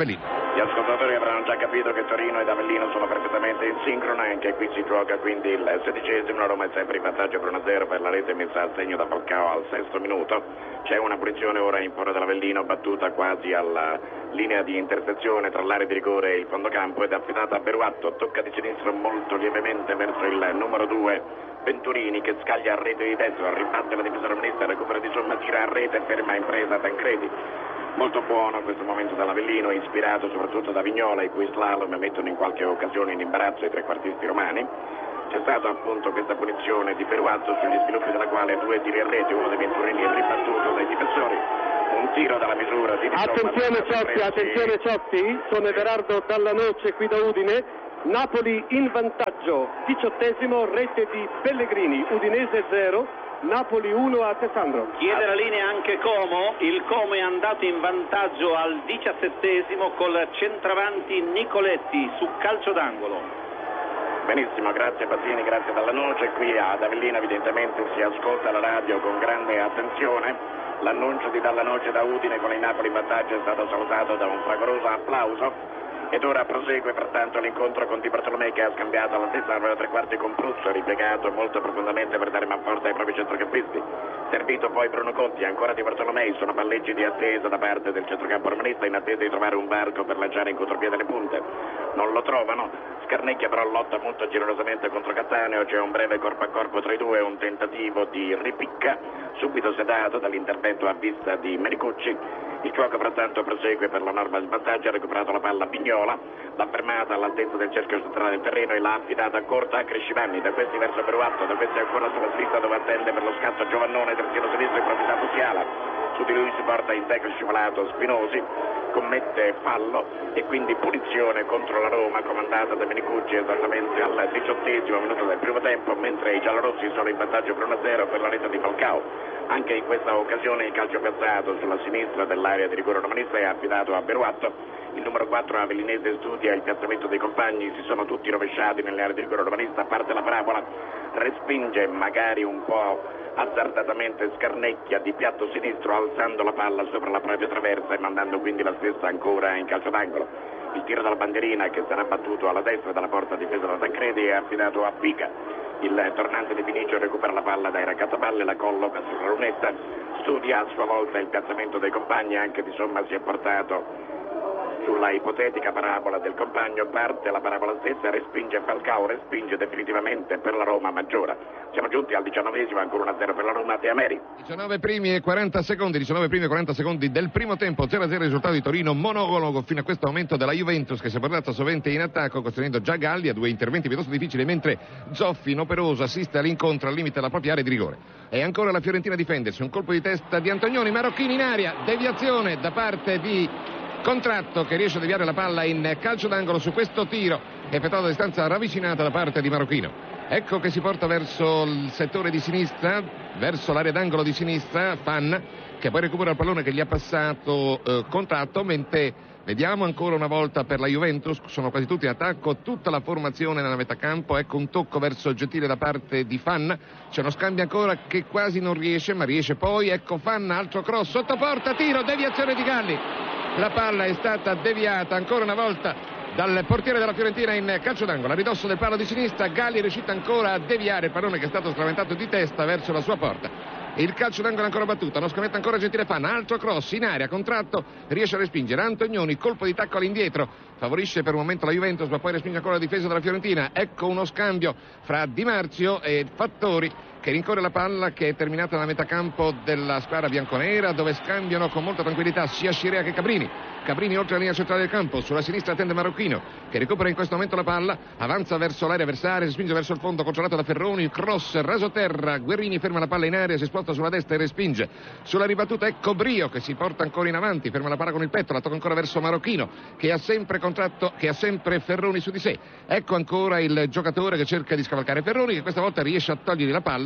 Gli ascoltatori avranno già capito che Torino ed Avellino sono perfettamente in sincrono, anche qui si gioca quindi il sedicesimo, la Roma è sempre in vantaggio per uno a zero per la rete messa al segno da Falcao al sesto minuto. C'è una punizione ora in favore dell'Avellino, battuta quasi alla linea di intersezione tra l'area di rigore e il fondocampo ed è affidata a Beruatto, tocca di sinistro molto lievemente verso il numero due Venturini che scaglia a rete di destra, ribatte la difesa romanista, recupera di somma, tira a rete, ferma in presa Tancredi. Molto buono questo momento dall'Avellino, ispirato soprattutto da Vignola, i cui slalom mettono in qualche occasione in imbarazzo i trequartisti romani. C'è stata appunto questa punizione di Beruatto, sugli sviluppi della quale due tiri a rete, uno dei Venturini è ribattuto dai difensori. Un tiro dalla misura di Di Attenzione Ciotti, attenzione Ciotti, sono Everardo Dalla Noce qui da Udine. Napoli in vantaggio, diciottesimo, rete di Pellegrini, Udinese zero, Napoli uno a Alessandro. Chiede la linea anche Como, il Como è andato in vantaggio al diciassettesimo col centravanti Nicoletti su calcio d'angolo. Benissimo, grazie Pazzini, grazie Dalla Noce. Qui ad Avellino evidentemente si ascolta la radio con grande attenzione. L'annuncio di Dalla Noce da Udine con il Napoli in vantaggio è stato salutato da un fragoroso applauso. Ed ora prosegue pertanto l'incontro con Di Bartolomei che ha scambiato all'altezza della tre quarti con Pruzzo, ripiegato molto profondamente per dare manforte ai propri centrocampisti. Servito poi Bruno Conti, ancora Di Bartolomei, sono palleggi di attesa da parte del centrocampo romanista in attesa di trovare un varco per lanciare in contropiede le punte. Non lo trovano, Scarnecchia però lotta molto generosamente contro Cattaneo, c'è un breve corpo a corpo tra i due, un tentativo di ripicca, subito sedato dall'intervento a vista di Menicucci. Il gioco frattanto prosegue per la norma di vantaggio, ha recuperato la palla Vignola, l'ha fermata all'altezza del cerchio centrale del terreno e l'ha affidata corta a Crescivanni, da questi verso Beruatto, da questi ancora sulla sinistra dove attende per lo scatto Giovannone, terzino sinistro improvvisato Siala, su di lui si porta in tackle scivolato Spinosi, commette fallo e quindi punizione contro la Roma comandata da Menicucci esattamente al diciottesimo minuto del primo tempo, mentre i giallorossi sono in vantaggio per uno a zero per la rete di Falcao. Anche in questa occasione il calcio piazzato sulla sinistra dell'area di rigore romanista è affidato a Beruatto. Il numero quattro avellinese studia il piazzamento dei compagni, si sono tutti rovesciati nelle aree di rigore romanista, a parte la parabola, respinge magari un po' azzardatamente Scarnecchia di piatto sinistro alzando la palla sopra la propria traversa e mandando quindi la stessa ancora in calcio d'angolo. Il tiro dalla bandierina che sarà battuto alla destra dalla porta difesa da Tancredi è affidato a Pica. Il tornante di Vinicio recupera la palla dai raccattapalle, la colloca sulla lunetta, studia a sua volta il piazzamento dei compagni, anche di somma si è portato sulla ipotetica parabola del compagno, parte la parabola stessa, respinge Falcao, respinge definitivamente per la Roma Maggiora. Siamo giunti al diciannovesimo, ancora uno a zero per la Roma, Tea Meri. diciannove primi e quaranta secondi, diciannove primi e quaranta secondi del primo tempo, zero a zero risultato di Torino, monologo fino a questo momento della Juventus che si è portata sovente in attacco, costringendo già Galli a due interventi piuttosto difficili, mentre Zoffi, inoperoso, assiste all'incontro al limite della propria area di rigore. E ancora la Fiorentina a difendersi, un colpo di testa di Antonioni, Marocchini in aria, deviazione da parte di Contratto che riesce a deviare la palla in calcio d'angolo su questo tiro effettuato a distanza ravvicinata da parte di Marocchino. Ecco che si porta verso il settore di sinistra, verso l'area d'angolo di sinistra, Fan che poi recupera il pallone che gli ha passato eh, Contratto, mentre vediamo ancora una volta per la Juventus, sono quasi tutti in attacco, tutta la formazione nella metà campo, ecco un tocco verso Gentile da parte di Fan, c'è uno scambio ancora che quasi non riesce, ma riesce poi, ecco Fan, altro cross, sotto porta, tiro, deviazione di Galli. La palla è stata deviata ancora una volta dal portiere della Fiorentina in calcio d'angolo, a ridosso del palo di sinistra, Galli è riuscito ancora a deviare il pallone che è stato straventato di testa verso la sua porta. Il calcio d'angolo ancora battuto, non scommette ancora Gentile Fan, altro cross in aria, Contratto riesce a respingere Antonioni, colpo di tacco all'indietro, favorisce per un momento la Juventus ma poi respinge ancora la difesa della Fiorentina. Ecco uno scambio fra Di Marzio e Fattori che rincorre la palla che è terminata nella metà campo della squadra bianconera, dove scambiano con molta tranquillità sia Scirea che Cabrini. Cabrini oltre la linea centrale del campo, sulla sinistra attende Marocchino che recupera in questo momento la palla, avanza verso l'area avversaria, si spinge verso il fondo, controllato da Ferroni, cross rasoterra, Guerrini ferma la palla in aria, si sposta sulla destra e respinge. Sulla ribattuta ecco Brio che si porta ancora in avanti, ferma la palla con il petto, la tocca ancora verso Marocchino che ha sempre contratto, che ha sempre Ferroni su di sé. Ecco ancora il giocatore che cerca di scavalcare Ferroni, che questa volta riesce a togliergli la palla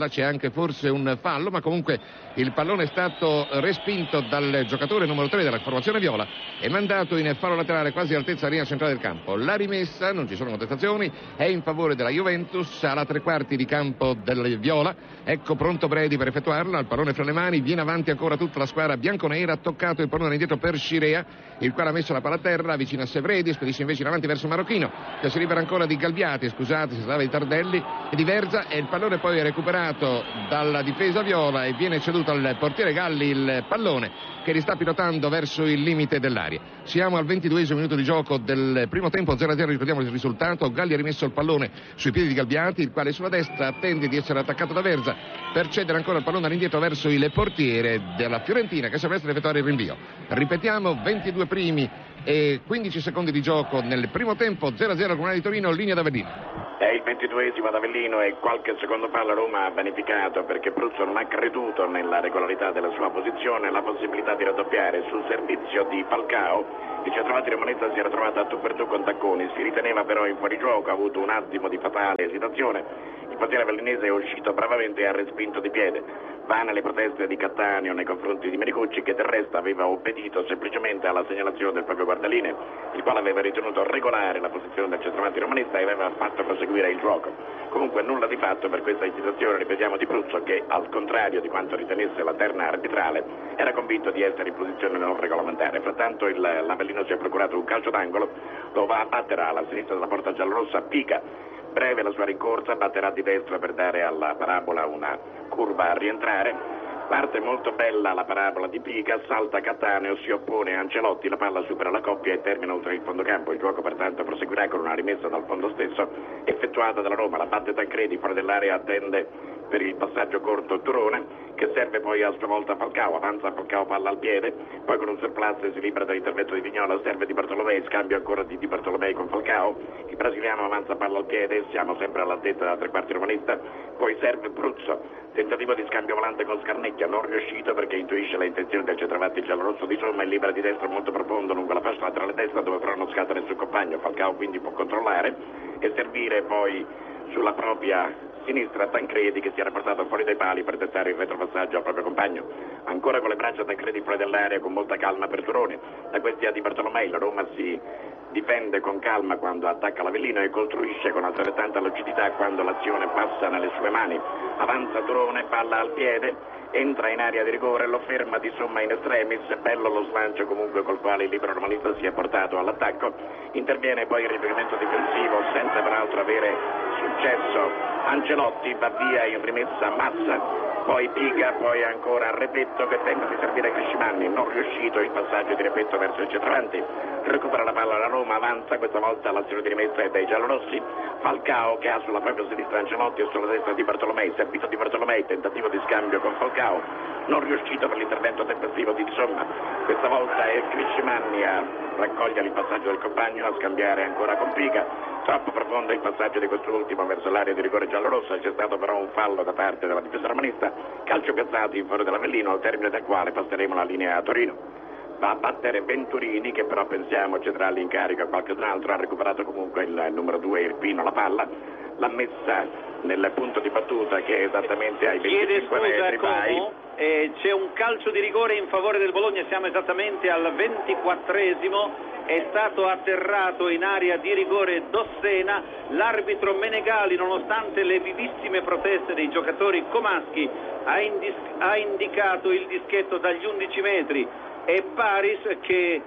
palla, c'è anche forse un fallo, ma comunque il pallone è stato respinto dal giocatore numero tre della formazione viola e mandato in fallo laterale quasi all'altezza della linea centrale del campo. La rimessa, non ci sono contestazioni, è in favore della Juventus alla tre quarti di campo del viola. Ecco pronto Bredi per effettuarla, il pallone fra le mani, viene avanti ancora tutta la squadra bianconera, ha toccato il pallone indietro per Scirea, il quale ha messo la palla a terra, avvicina a Sevredi, spedisce invece in avanti verso Marocchino, che si libera ancora di Galbiati, scusate, si stava di Tardelli e di Verza, e il pallone poi è recuperato dalla difesa viola e viene ceduto al portiere Galli il pallone, che li sta pilotando verso il limite dell'area. Siamo al ventiduesimo minuto di gioco del primo tempo, zero a zero, ricordiamo il risultato. Galli ha rimesso il pallone sui piedi di Galbiati, il quale sulla destra attende di essere attaccato da Verza per cedere ancora il pallone all'indietro verso il portiere della Fiorentina, che sembra essere effettuare il rinvio. Ripetiamo, ventidue primi e quindici secondi di gioco nel primo tempo, zero a zero al Comunale di Torino, linea d'Avellino. È il ventiduesimo ad Avellino e qualche secondo palla Roma ha vanificato perché Pruzzo non ha creduto nella regolarità della sua posizione, la possibilità di raddoppiare sul servizio di Falcao. Il centravanti romanista si era trovato a tu per tu con Tacconi, si riteneva però in fuorigioco, ha avuto un attimo di fatale esitazione. Il portiere avellinese è uscito bravamente e ha respinto di piede. Va nelle proteste di Cattaneo nei confronti di Menicucci, che del resto aveva obbedito semplicemente alla segnalazione del proprio guardalinee, il quale aveva ritenuto regolare la posizione del centravanti romanista e aveva fatto proseguire il gioco. Comunque nulla di fatto per questa istituzione, ripetiamo, di Pruzzo, che al contrario di quanto ritenesse la terna arbitrale era convinto di essere in posizione non regolamentare. Frattanto il, l'Avellino si è procurato un calcio d'angolo, lo va a battere alla sinistra della porta giallorossa, Pica. Breve la sua rincorsa, batterà di destra per dare alla parabola una curva a rientrare. Parte molto bella la parabola di Pica, salta Cattaneo, si oppone a Ancelotti, la palla supera la coppia e termina oltre il fondo campo. Il gioco pertanto proseguirà con una rimessa dal fondo stesso effettuata dalla Roma. La batte Tancredi, fuori dell'area attende per il passaggio corto Turone, che serve poi a sua volta Falcao. Avanza Falcao, palla al piede, poi con un surplus si libera dall'intervento di Vignola, serve Di Bartolomei, scambio ancora di Di Bartolomei con Falcao. Il brasiliano avanza palla al piede, siamo sempre all'altezza della tre quarti romanista, poi serve Pruzzo, tentativo di scambio volante con Scarnecchia, non riuscito perché intuisce le intenzioni del centravanti giallorosso di Somma e libera di destra molto profondo lungo la fascia laterale destra, dove però non scatta nessun compagno. Falcao quindi può controllare e servire poi sulla propria sinistra Tancredi, che si era portato fuori dai pali per tentare il retropassaggio al proprio compagno. Ancora con le braccia Tancredi fuori dall'area con molta calma per Turone. Da questi a Di Bartolomei, la Roma si difende con calma quando attacca l'Avellino e costruisce con altrettanta lucidità quando l'azione passa nelle sue mani. Avanza Turone, palla al piede, entra in area di rigore, lo ferma di somma in estremis, bello lo slancio comunque col quale il libero romanista si è portato all'attacco. Interviene poi il ripiegamento difensivo senza peraltro avere successo. Ancelotti va via in rimessa Massa, poi Piga, poi ancora Repetto che tenta di servire Criscimanni, non riuscito il passaggio di Repetto verso il centravanti, recupera la palla la Roma, avanza, questa volta l'azione di rimessa è dei giallorossi. Falcao che ha sulla propria sinistra Ancelotti e sulla destra Di Bartolomei, servito Di Bartolomei, tentativo di scambio con Falcao, non riuscito per l'intervento tempestivo di Insomma, questa volta è Criscimanni a raccogliere il passaggio del compagno, a scambiare ancora con Piga, troppo profondo il passaggio di quest'ultimo verso l'area di rigore giallorossa, c'è stato però un fallo da parte della difesa romanista, calcio piazzato in fuori dell'Avellino, al termine del quale passeremo la linea a Torino. Va a battere Venturini, che però pensiamo cederà l'incarico a qualcun altro, ha recuperato comunque il numero due Irpino la palla, l'ha messa nel punto di battuta che è esattamente ai venticinque metri. Vai. Eh, c'è un calcio di rigore in favore del Bologna, siamo esattamente al ventiquattresimo, è stato atterrato in area di rigore Dossena, l'arbitro Menegali, nonostante le vivissime proteste dei giocatori comaschi, ha, indis- ha indicato il dischetto dagli undici metri e Paris, che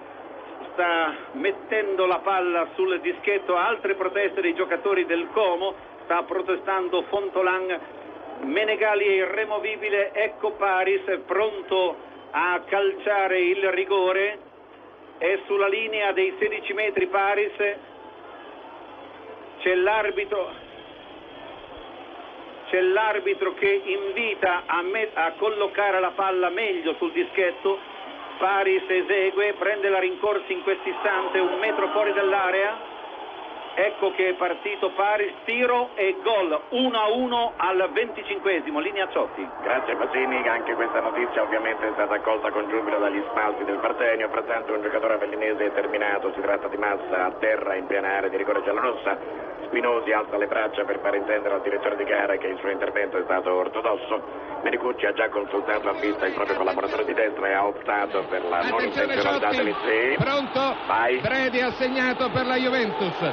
sta mettendo la palla sul dischetto, a altre proteste dei giocatori del Como, sta protestando Fontolan. Menegali è irremovibile, ecco Paris pronto a calciare il rigore, è sulla linea dei sedici metri Paris, c'è l'arbitro c'è l'arbitro che invita a, met- a collocare la palla meglio sul dischetto. Paris esegue, prende la rincorsa in questo istante un metro fuori dall'area, Ecco che è partito pari, tiro e gol, uno a uno al venticinquesimo, linea Ciotti. Grazie Pasini, anche questa notizia ovviamente è stata accolta con giubilo dagli spalti del Partenio, frattanto un giocatore avellinese è terminato, si tratta di Massa a terra in piena area di rigore giallorossa. Spinosi alza le braccia per far intendere al direttore di gara che il suo intervento è stato ortodosso. Menicucci ha già consultato a vista il proprio collaboratore di destra e ha optato per la non intenzionalità dell'I. Pronto? Vai. Bredi ha segnato per la Juventus.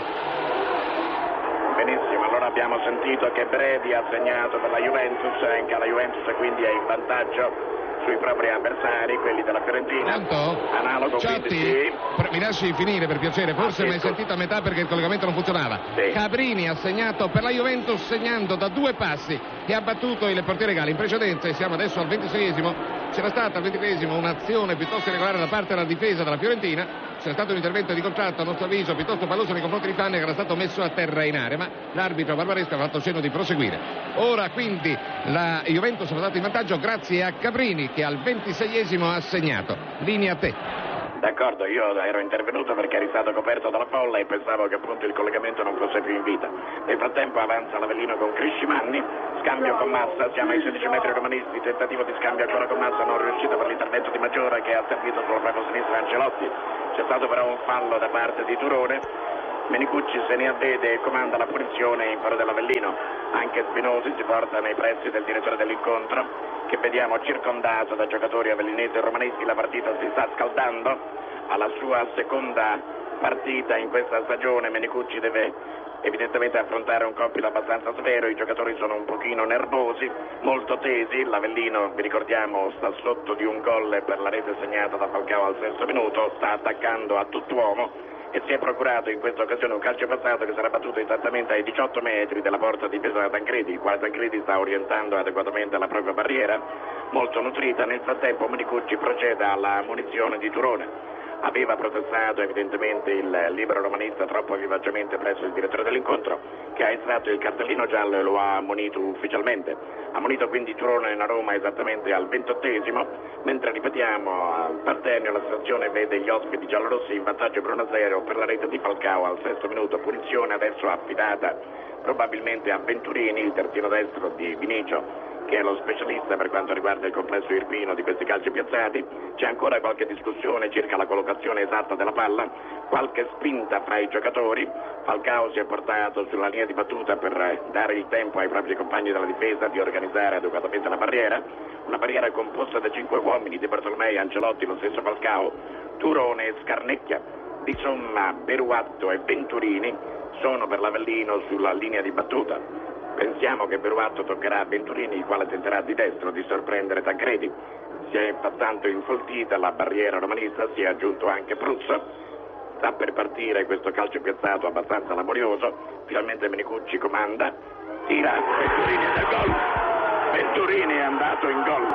Benissimo, allora abbiamo sentito che Bredi ha segnato per la Juventus, anche la Juventus quindi è in vantaggio sui propri avversari, quelli della Fiorentina. Pronto? Analogo Ciotti, quindi sì. mi lasci finire per piacere, forse ah, mi hai sì, sentito a metà perché il collegamento non funzionava. Sì. Cabrini ha segnato per la Juventus segnando da due passi e ha battuto il portiere Gali. In precedenza, e siamo adesso al ventiseiesimo, c'era stata al ventiduesimo un'azione piuttosto irregolare da parte della difesa della Fiorentina. C'è stato un intervento di contratto, a nostro avviso, piuttosto palloso nei confronti di Fanni, che era stato messo a terra in area, ma l'arbitro Barbaresco ha fatto cenno di proseguire. Ora quindi la Juventus è passata in vantaggio grazie a Cabrini che al ventiseiesimo ha segnato. Linea a te. D'accordo, io ero intervenuto perché eri stato coperto dalla folla e pensavo che appunto il collegamento non fosse più in vita. Nel frattempo avanza l'Avellino con Criscimanni, scambio con Massa, siamo ai sedici metri romanisti, tentativo di scambio ancora con Massa non riuscito per l'intervento di Maggiore che ha servito sulla propria sinistra Ancelotti. C'è stato però un fallo da parte di Turone. Menicucci se ne avvede e comanda la punizione in favore dell'Avellino. Anche Spinosi si porta nei pressi del direttore dell'incontro, che vediamo circondato da giocatori avellinesi e romanisti. La partita si sta scaldando alla sua seconda partita in questa stagione. Menicucci deve evidentemente affrontare un compito abbastanza severo, i giocatori sono un pochino nervosi, molto tesi. L'Avellino, vi ricordiamo, sta sotto di un gol per la rete segnata da Falcao al sesto minuto, sta attaccando a tutt'uomo e si è procurato in questa occasione un calcio passato che sarà battuto esattamente ai diciotto metri della porta difesa da Tancredi, il quale Tancredi sta orientando adeguatamente la propria barriera, molto nutrita. Nel frattempo Menicucci procede alla munizione di Turone. Aveva protestato evidentemente il libero romanista troppo vivacemente presso il direttore dell'incontro, che ha estratto il cartellino giallo e lo ha ammonito ufficialmente. Ha ammonito quindi Turone in Roma esattamente al ventottesimo, mentre ripetiamo al Partenio la situazione vede gli ospiti giallorossi in vantaggio per uno a zero per la rete di Falcao al sesto minuto, punizione adesso affidata probabilmente a Venturini, il terzino destro di Vinicio, che è lo specialista per quanto riguarda il complesso irpino di questi calci piazzati. C'è ancora qualche discussione circa la collocazione esatta della palla, qualche spinta fra i giocatori. Falcao si è portato sulla linea di battuta per dare il tempo ai propri compagni della difesa di organizzare adeguatamente la barriera, una barriera composta da cinque uomini, De Bartolomei, Ancelotti, lo stesso Falcao, Turone e Scarnecchia. Di somma Beruatto e Venturini sono per l'Avellino sulla linea di battuta. Pensiamo che Beruatto toccherà a Venturini, il quale tenterà di destro di sorprendere Tancredi. Si è frattanto infoltita la barriera romanista, si è aggiunto anche Pruzzo. Sta per partire questo calcio piazzato abbastanza laborioso. Finalmente Menicucci comanda, tira, Venturini è gol. Venturini è andato in gol.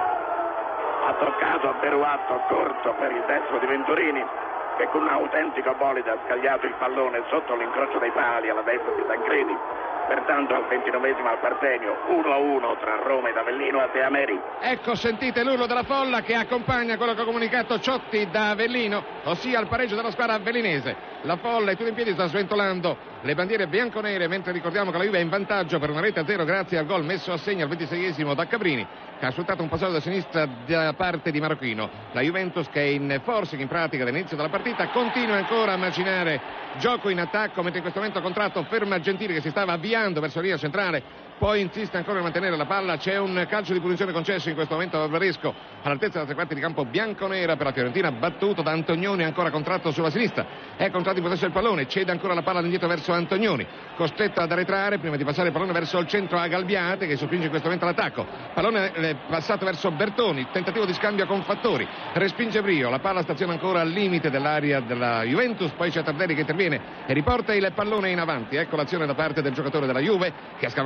Ha toccato a Beruatto corto per il destro di Venturini, che con un autentico bolide ha scagliato il pallone sotto l'incrocio dei pali alla destra di Tancredi. Pertanto al ventinovesimo al Partenio, uno a uno tra Roma ed Avellino a Te Ameri. Ecco, sentite l'urlo della folla che accompagna quello che ha comunicato Ciotti da Avellino, ossia il pareggio della squadra avellinese. La folla è tutta in piedi, sta sventolando le bandiere bianconere, mentre ricordiamo che la Juve è in vantaggio per una rete a zero grazie al gol messo a segno al ventiseiesimo da Cabrini, che ha sfruttato un passaggio da sinistra da parte di Marocchino. La Juventus, che è in forcing in pratica dall'inizio della partita, continua ancora a macinare gioco in attacco, mentre in questo momento contratto ferma Gentili che si stava avviando verso la linea centrale, poi insiste ancora a mantenere la palla. C'è un calcio di punizione concesso in questo momento a Barbaresco all'altezza della tre quarti di campo bianconera per la Fiorentina, battuto da Antonioni, ancora contratto sulla sinistra, è contratto in possesso del pallone, cede ancora la palla all'indietro verso Antonioni, costretto ad arretrare prima di passare il pallone verso il centro a Galbiate, che sospinge in questo momento l'attacco. Pallone eh, passato verso Bertoni, tentativo di scambio con Fattori, respinge Brio, la palla staziona ancora al limite dell'area della Juventus, poi c'è Tardelli che interviene e riporta il pallone in avanti. Ecco l'azione da parte del giocatore della Juve, che ha scavalcato in questo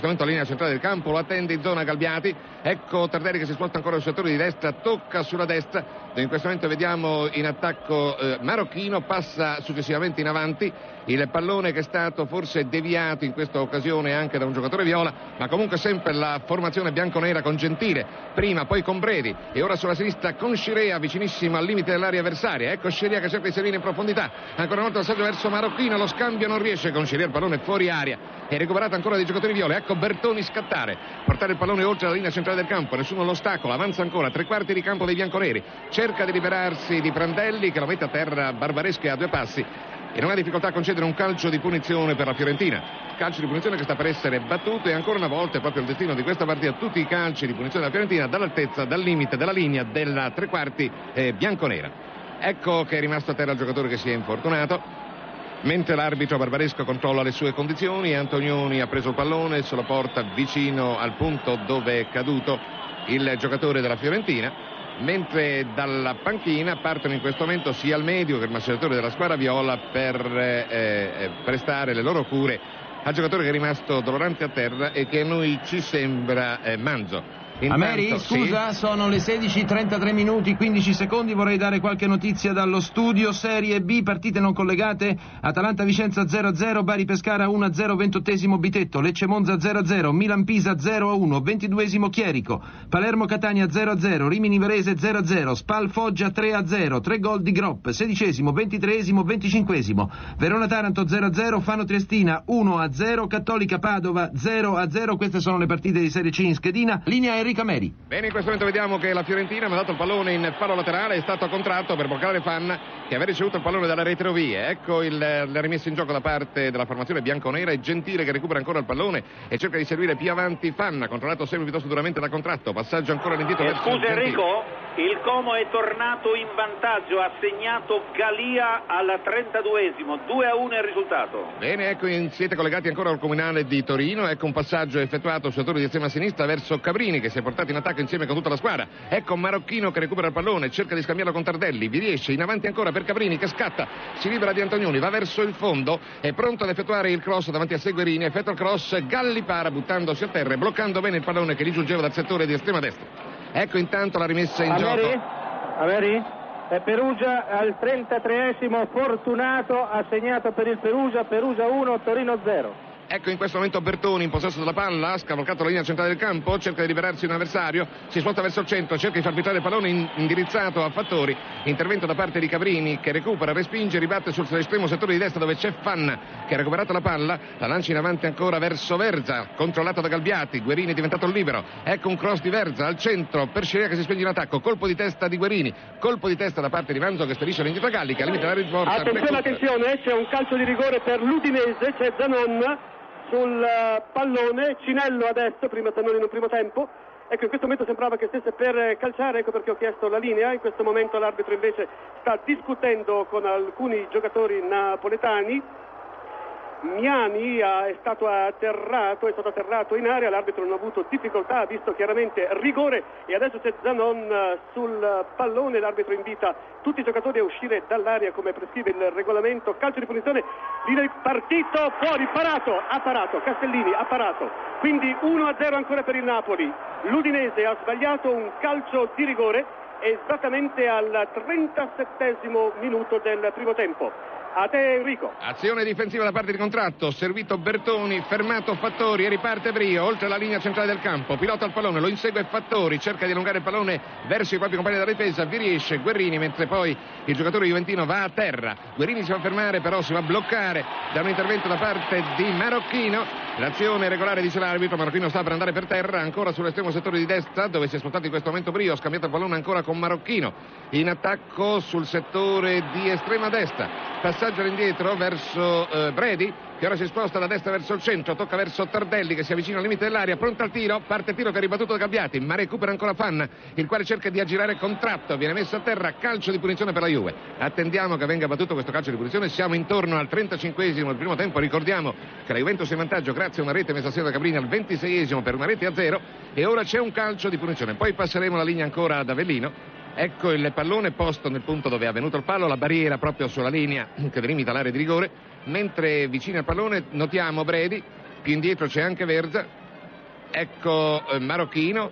momento la linea centrale del campo, lo attende in zona Galbiati. Ecco Tardelli che si sposta ancora sul settore di destra, tocca sulla destra, dove in questo momento vediamo in attacco eh, Marocchino, passa successivamente in avanti. Il pallone che è stato forse deviato in questa occasione anche da un giocatore viola, ma comunque sempre la formazione bianconera con Gentile, prima poi con Bredi e ora sulla sinistra con Scirea vicinissimo al limite dell'area avversaria. Ecco Scirea che cerca di servire in profondità, ancora una volta passaggio verso Marocchino, lo scambio non riesce con Scirea, il pallone fuori aria, è recuperato ancora dai giocatori viola. Ecco Bertoni scattare, portare il pallone oltre la linea centrale del campo, nessuno l'ostacolo, avanza ancora tre quarti di campo dei bianconeri, cerca di liberarsi di Prandelli che lo mette a terra Barbareschi a due passi e non ha difficoltà a concedere un calcio di punizione per la Fiorentina. Calcio di punizione che sta per essere battuto e ancora una volta è proprio il destino di questa partita, tutti i calci di punizione della Fiorentina dall'altezza, dal limite della linea della tre quarti eh, bianconera. Ecco che è rimasto a terra il giocatore che si è infortunato, mentre l'arbitro Barbaresco controlla le sue condizioni. Antonioni ha preso il pallone, se lo porta vicino al punto dove è caduto il giocatore della Fiorentina, mentre dalla panchina partono in questo momento sia il medico che il massaggiatore della squadra viola per eh, eh, prestare le loro cure al giocatore che è rimasto dolorante a terra e che a noi ci sembra eh, Manzo. Intanto, Ameri, scusa, sì? Sono le sedici e trentatré minuti, quindici secondi, vorrei dare qualche notizia dallo studio. Serie B, partite non collegate: Atalanta Vicenza zero a zero, Bari Pescara uno a zero, ventottesimo Bitetto, Lecce Monza zero a zero, Milan Pisa zero a uno, ventiduesimo Chierico, Palermo Catania zero a zero, Rimini Varese zero a zero, Spal Foggia tre a zero, tre gol di Gropp, sedicesimo, ventitreesimo, venticinquesimo, Verona Taranto zero a zero, Fano Triestina uno a zero, Cattolica Padova zero a zero. Queste sono le partite di Serie C in schedina. Linea Enrico Meri. Bene, in questo momento vediamo che la Fiorentina ha mandato il pallone in fallo laterale, è stato contratto per bloccare Fanna che aveva ricevuto il pallone dalle retrovie. Ecco il, la rimessa in gioco da parte della formazione bianconera, è Gentile che recupera ancora il pallone e cerca di servire più avanti Fanna, controllato sempre piuttosto duramente da contratto, passaggio ancora all'indietro eh, verso scusa Gentile. Enrico, il Como è tornato in vantaggio, ha segnato Galia al trentaduesimo, due a uno è il risultato. Bene, ecco, siete collegati ancora al Comunale di Torino, ecco un passaggio effettuato sul settore di estrema sinistra verso Cabrini che si è portato in attacco insieme con tutta la squadra. Ecco Marocchino che recupera il pallone, cerca di scambiarlo con Tardelli, vi riesce, in avanti ancora per Cabrini che scatta, si libera di Antonioni, va verso il fondo, è pronto ad effettuare il cross davanti a Seguerini, effettua il cross, Galli para buttandosi a terra e bloccando bene il pallone che gli giungeva dal settore di estrema destra. Ecco intanto la rimessa in Ameri? gioco. Ameri? E Perugia al trentatreesimo, Fortunato ha segnato per il Perugia, Perugia uno, Torino zero. Ecco in questo momento Bertoni in possesso della palla, ha scavalcato la linea centrale del campo, cerca di liberarsi un avversario, si sposta verso il centro, cerca di far arbitrare il pallone in, indirizzato a Fattori, intervento da parte di Cabrini che recupera, respinge, ribatte sull'estremo settore di destra dove c'è Fanna che ha recuperato la palla, la lancia in avanti ancora verso Verza, controllato da Galbiati, Guerini è diventato libero, ecco un cross di Verza al centro per Scirea che si spinge in attacco, colpo di testa di Guerini, colpo di testa da parte di Manzo che spedisce all'indietro Galli che al limite della riporta. Attenzione, attenzione, c'è un calcio di rigore per l'Udinese, c'è Zanon sul pallone, Cinello adesso, prima Zanoni in un primo tempo, ecco in questo momento sembrava che stesse per calciare, ecco perché ho chiesto la linea, in questo momento l'arbitro invece sta discutendo con alcuni giocatori napoletani. Miani è stato atterrato, è stato atterrato in area, l'arbitro non ha avuto difficoltà, ha visto chiaramente rigore e adesso c'è Zanon sul pallone, l'arbitro invita tutti i giocatori a uscire dall'area come prescrive il regolamento, calcio di punizione, partito fuori, parato, ha parato, Castellini ha parato, quindi uno a zero ancora per il Napoli, l'Udinese ha sbagliato un calcio di rigore esattamente al trentasettesimo minuto del primo tempo. A te Enrico. Azione difensiva da parte di contratto, servito Bertoni, fermato Fattori e riparte Brio oltre la linea centrale del campo, pilota il pallone, lo insegue Fattori, cerca di allungare il pallone verso i propri compagni della difesa, vi riesce Guerrini mentre poi il giocatore juventino va a terra, Guerrini si va a fermare però si va a bloccare da un intervento da parte di Marocchino, l'azione regolare dice l'arbitro, Marocchino sta per andare per terra, ancora sull'estremo settore di destra dove si è spostato in questo momento Brio, ha scambiato il pallone ancora con Marocchino, in attacco sul settore di estrema destra, passaggio all'indietro verso eh, Bredi che ora si sposta da destra verso il centro, tocca verso Tardelli che si avvicina al limite dell'area, pronto al tiro, parte il tiro che è ribattuto da Gabbiati, ma recupera ancora Fanna, il quale cerca di aggirare contratto, viene messo a terra, calcio di punizione per la Juve. Attendiamo che venga battuto questo calcio di punizione, siamo intorno al trentacinquesimo del primo tempo, ricordiamo che la Juventus è in vantaggio grazie a una rete messa a segno da Cabrini al ventiseiesimo per una rete a zero e ora c'è un calcio di punizione, poi passeremo la linea ancora ad Avellino. Ecco il pallone posto nel punto dove è avvenuto il fallo, la barriera proprio sulla linea che delimita l'area di rigore, mentre vicino al pallone notiamo Bredi, più indietro c'è anche Verza, ecco eh, Marocchino,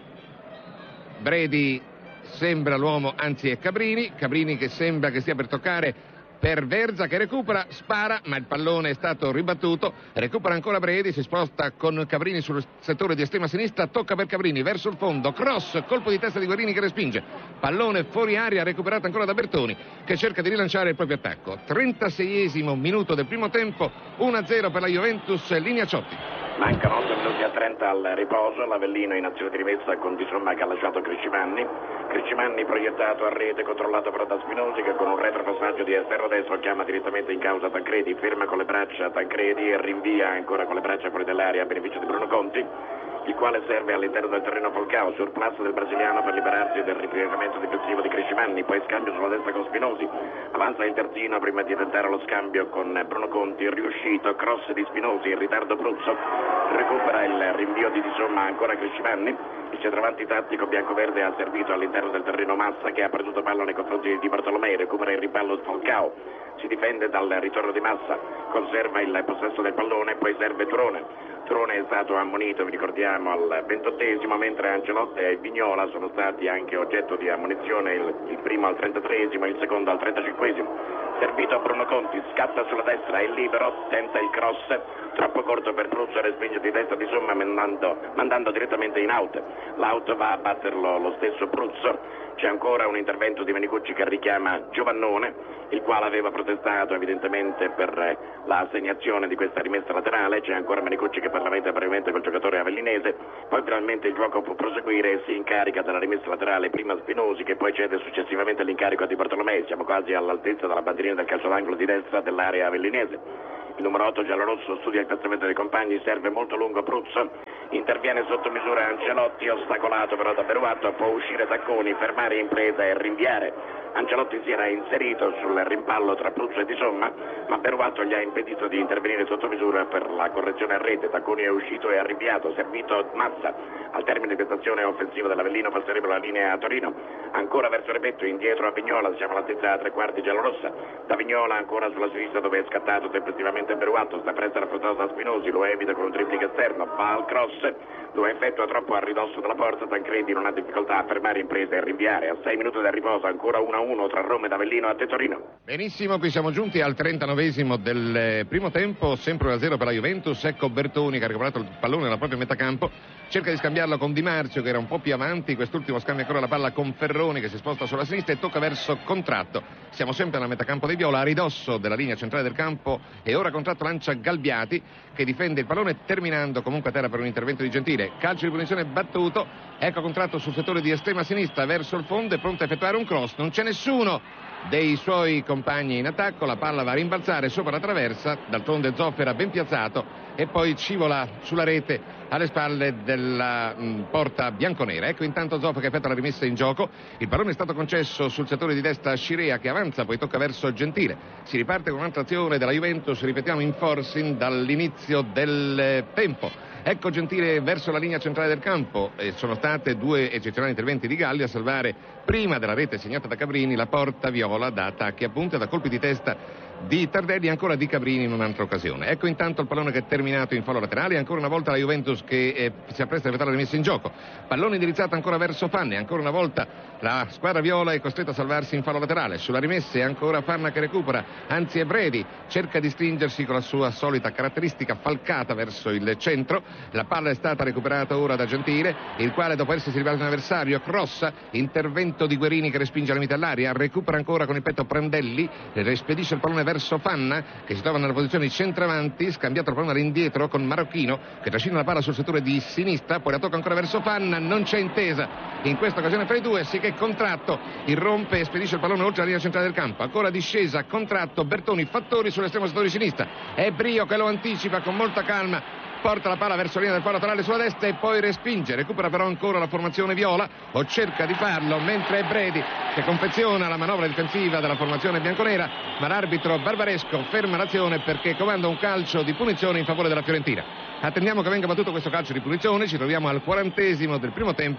Bredi sembra l'uomo, anzi è Cabrini, Cabrini che sembra che stia per toccare per Verza che recupera, spara, ma il pallone è stato ribattuto, recupera ancora Bredi, si sposta con Cabrini sul settore di estrema sinistra, tocca per Cabrini, verso il fondo, cross, colpo di testa di Guerini che respinge, pallone fuori aria, recuperato ancora da Bertoni che cerca di rilanciare il proprio attacco. trentaseiesimo minuto del primo tempo, uno a zero per la Juventus, linea Ciotti. Mancano otto minuti a trenta al riposo, l'Avellino in azione di rimessa con Di Somma che ha lasciato Criscimanni, Criscimanni proiettato a rete, controllato però da Spinosi che con un retropassaggio di esterno destro chiama direttamente in causa Tancredi, ferma con le braccia Tancredi e rinvia ancora con le braccia fuori dell'area a beneficio di Bruno Conti, il quale serve all'interno del terreno Falcao, surplus del brasiliano per liberarsi del ripiegamento difensivo di Criscimanni, poi scambio sulla destra con Spinosi, avanza il terzino prima di tentare lo scambio con Bruno Conti, riuscito, cross di Spinosi, in ritardo Pruzzo, recupera il rinvio di Di Somma ancora Criscimanni, il centravanti tattico biancoverde ha servito all'interno del terreno Massa che ha perduto palla nei confronti di Bartolomei, recupera il rimpallo Falcao, si difende dal ritorno di Massa, conserva il possesso del pallone, poi serve Turone. Turone è stato ammonito, vi ricordiamo, al ventottesimo, mentre Ancelotti e Vignola sono stati anche oggetto di ammonizione, il, il primo al trentatreesimo e il secondo al trentacinquesimo. Servito a Bruno Conti, scatta sulla destra, è libero, tenta il cross, troppo corto per Pruzzo, respinge di destra Di Somma mandando, mandando direttamente in out. L'out va a batterlo lo stesso Pruzzo. C'è ancora un intervento di Menicucci che richiama Giovannone, il quale aveva protestato evidentemente per l'assegnazione di questa rimessa laterale. C'è ancora Menicucci che parlamenta brevemente col giocatore avellinese, poi finalmente il gioco può proseguire e si incarica della rimessa laterale prima Spinosi che poi cede successivamente l'incarico a Di Bartolomei. Siamo quasi all'altezza della bandierina del calcio d'angolo di destra dell'area avellinese. Il numero otto giallorosso studia il piazzamento dei compagni, serve molto lungo Pruzzo, interviene sotto misura Ancelotti, ostacolato però da Beruatto, può uscire Tacconi, fermare impresa e rinviare. Ancelotti si era inserito sul rimpallo tra Pruzzo e Di Somma, ma Beruatto gli ha impedito di intervenire sotto misura per la correzione a rete. Tacconi è uscito e ha rinviato, servito Massa. Al termine di questa azione offensiva dell'Avellino passerebbe la linea a Torino, ancora verso Repetto, indietro a Vignola, siamo all'altezza a tre quarti giallorossa. Da Vignola ancora sulla sinistra dove è scattato tempestivamente Beruatto, sta presto affrontato da Spinosi, lo evita con un tripling esterno, va al cross, lo effettua troppo a ridosso della porta, Tancredi non ha difficoltà a fermare imprese e rinviare. A sei minuti del riposo ancora uno a uno tra Roma ed Avellino a Torino. Benissimo, qui siamo giunti al trentanovesimo del primo tempo, sempre uno a zero per la Juventus. Ecco Bertoni che ha recuperato il pallone nella propria metà campo, cerca di scambiarlo con Di Marzio che era un po' più avanti, quest'ultimo scambia ancora la palla con Ferroni che si sposta sulla sinistra e tocca verso Contratto. Siamo sempre nella metà campo dei Viola, a ridosso della linea centrale del campo, e ora Contratto lancia Galbiati che difende il pallone terminando comunque a terra per un intervento di Gentile. Calcio di punizione battuto, ecco Contratto sul settore di estrema sinistra verso il fondo, è pronto a effettuare un cross, non c'è nessuno dei suoi compagni in attacco, la palla va a rimbalzare sopra la traversa, d'altronde Zoffera ben piazzato e poi scivola sulla rete alle spalle della mh, porta bianconera. Ecco intanto Zoff che effettua la rimessa in gioco, il pallone è stato concesso sul settore di destra a Scirea che avanza, poi tocca verso Gentile, si riparte con un'altra azione della Juventus, ripetiamo in forcing dall'inizio del tempo. Ecco Gentile verso la linea centrale del campo, e sono state due eccezionali interventi di Galli a salvare prima della rete segnata da Cabrini la porta viola da attacchi a punta, da colpi di testa di Tardelli e ancora di Cabrini in un'altra occasione. Ecco intanto il pallone che è terminato in fallo laterale, ancora una volta la Juventus che eh, si appresta a effettuare la rimessa in gioco, pallone indirizzato ancora verso Fanni, ancora una volta la squadra viola è costretta a salvarsi in fallo laterale, sulla rimessa è ancora Fanna che recupera, anzi è Bredi, cerca di stringersi con la sua solita caratteristica falcata verso il centro, la palla è stata recuperata ora da Gentile, il quale dopo essersi rivelato un avversario crossa, intervento di Guerini che respinge la limite all'aria, recupera ancora con il petto Prandelli, respedisce il pallone verso Fanna che si trova nella posizione di centravanti, scambiato il pallone all'indietro con Marocchino che trascina la palla sul settore di sinistra, poi la tocca ancora verso Fanna, non c'è intesa in questa occasione fra i due, sì che Contratto irrompe e spedisce il pallone oltre la linea centrale del campo, ancora discesa Contratto, Bertoni, Fattori sull'estremo settore di sinistra, è Brio che lo anticipa con molta calma, porta la palla verso la linea del fallo laterale sulla destra e poi respinge, recupera però ancora la formazione viola o cerca di farlo mentre è Bredi che confeziona la manovra difensiva della formazione bianconera, ma l'arbitro Barbaresco ferma l'azione perché comanda un calcio di punizione in favore della Fiorentina. Attendiamo che venga battuto questo calcio di punizione, ci troviamo al quarantesimo del primo tempo,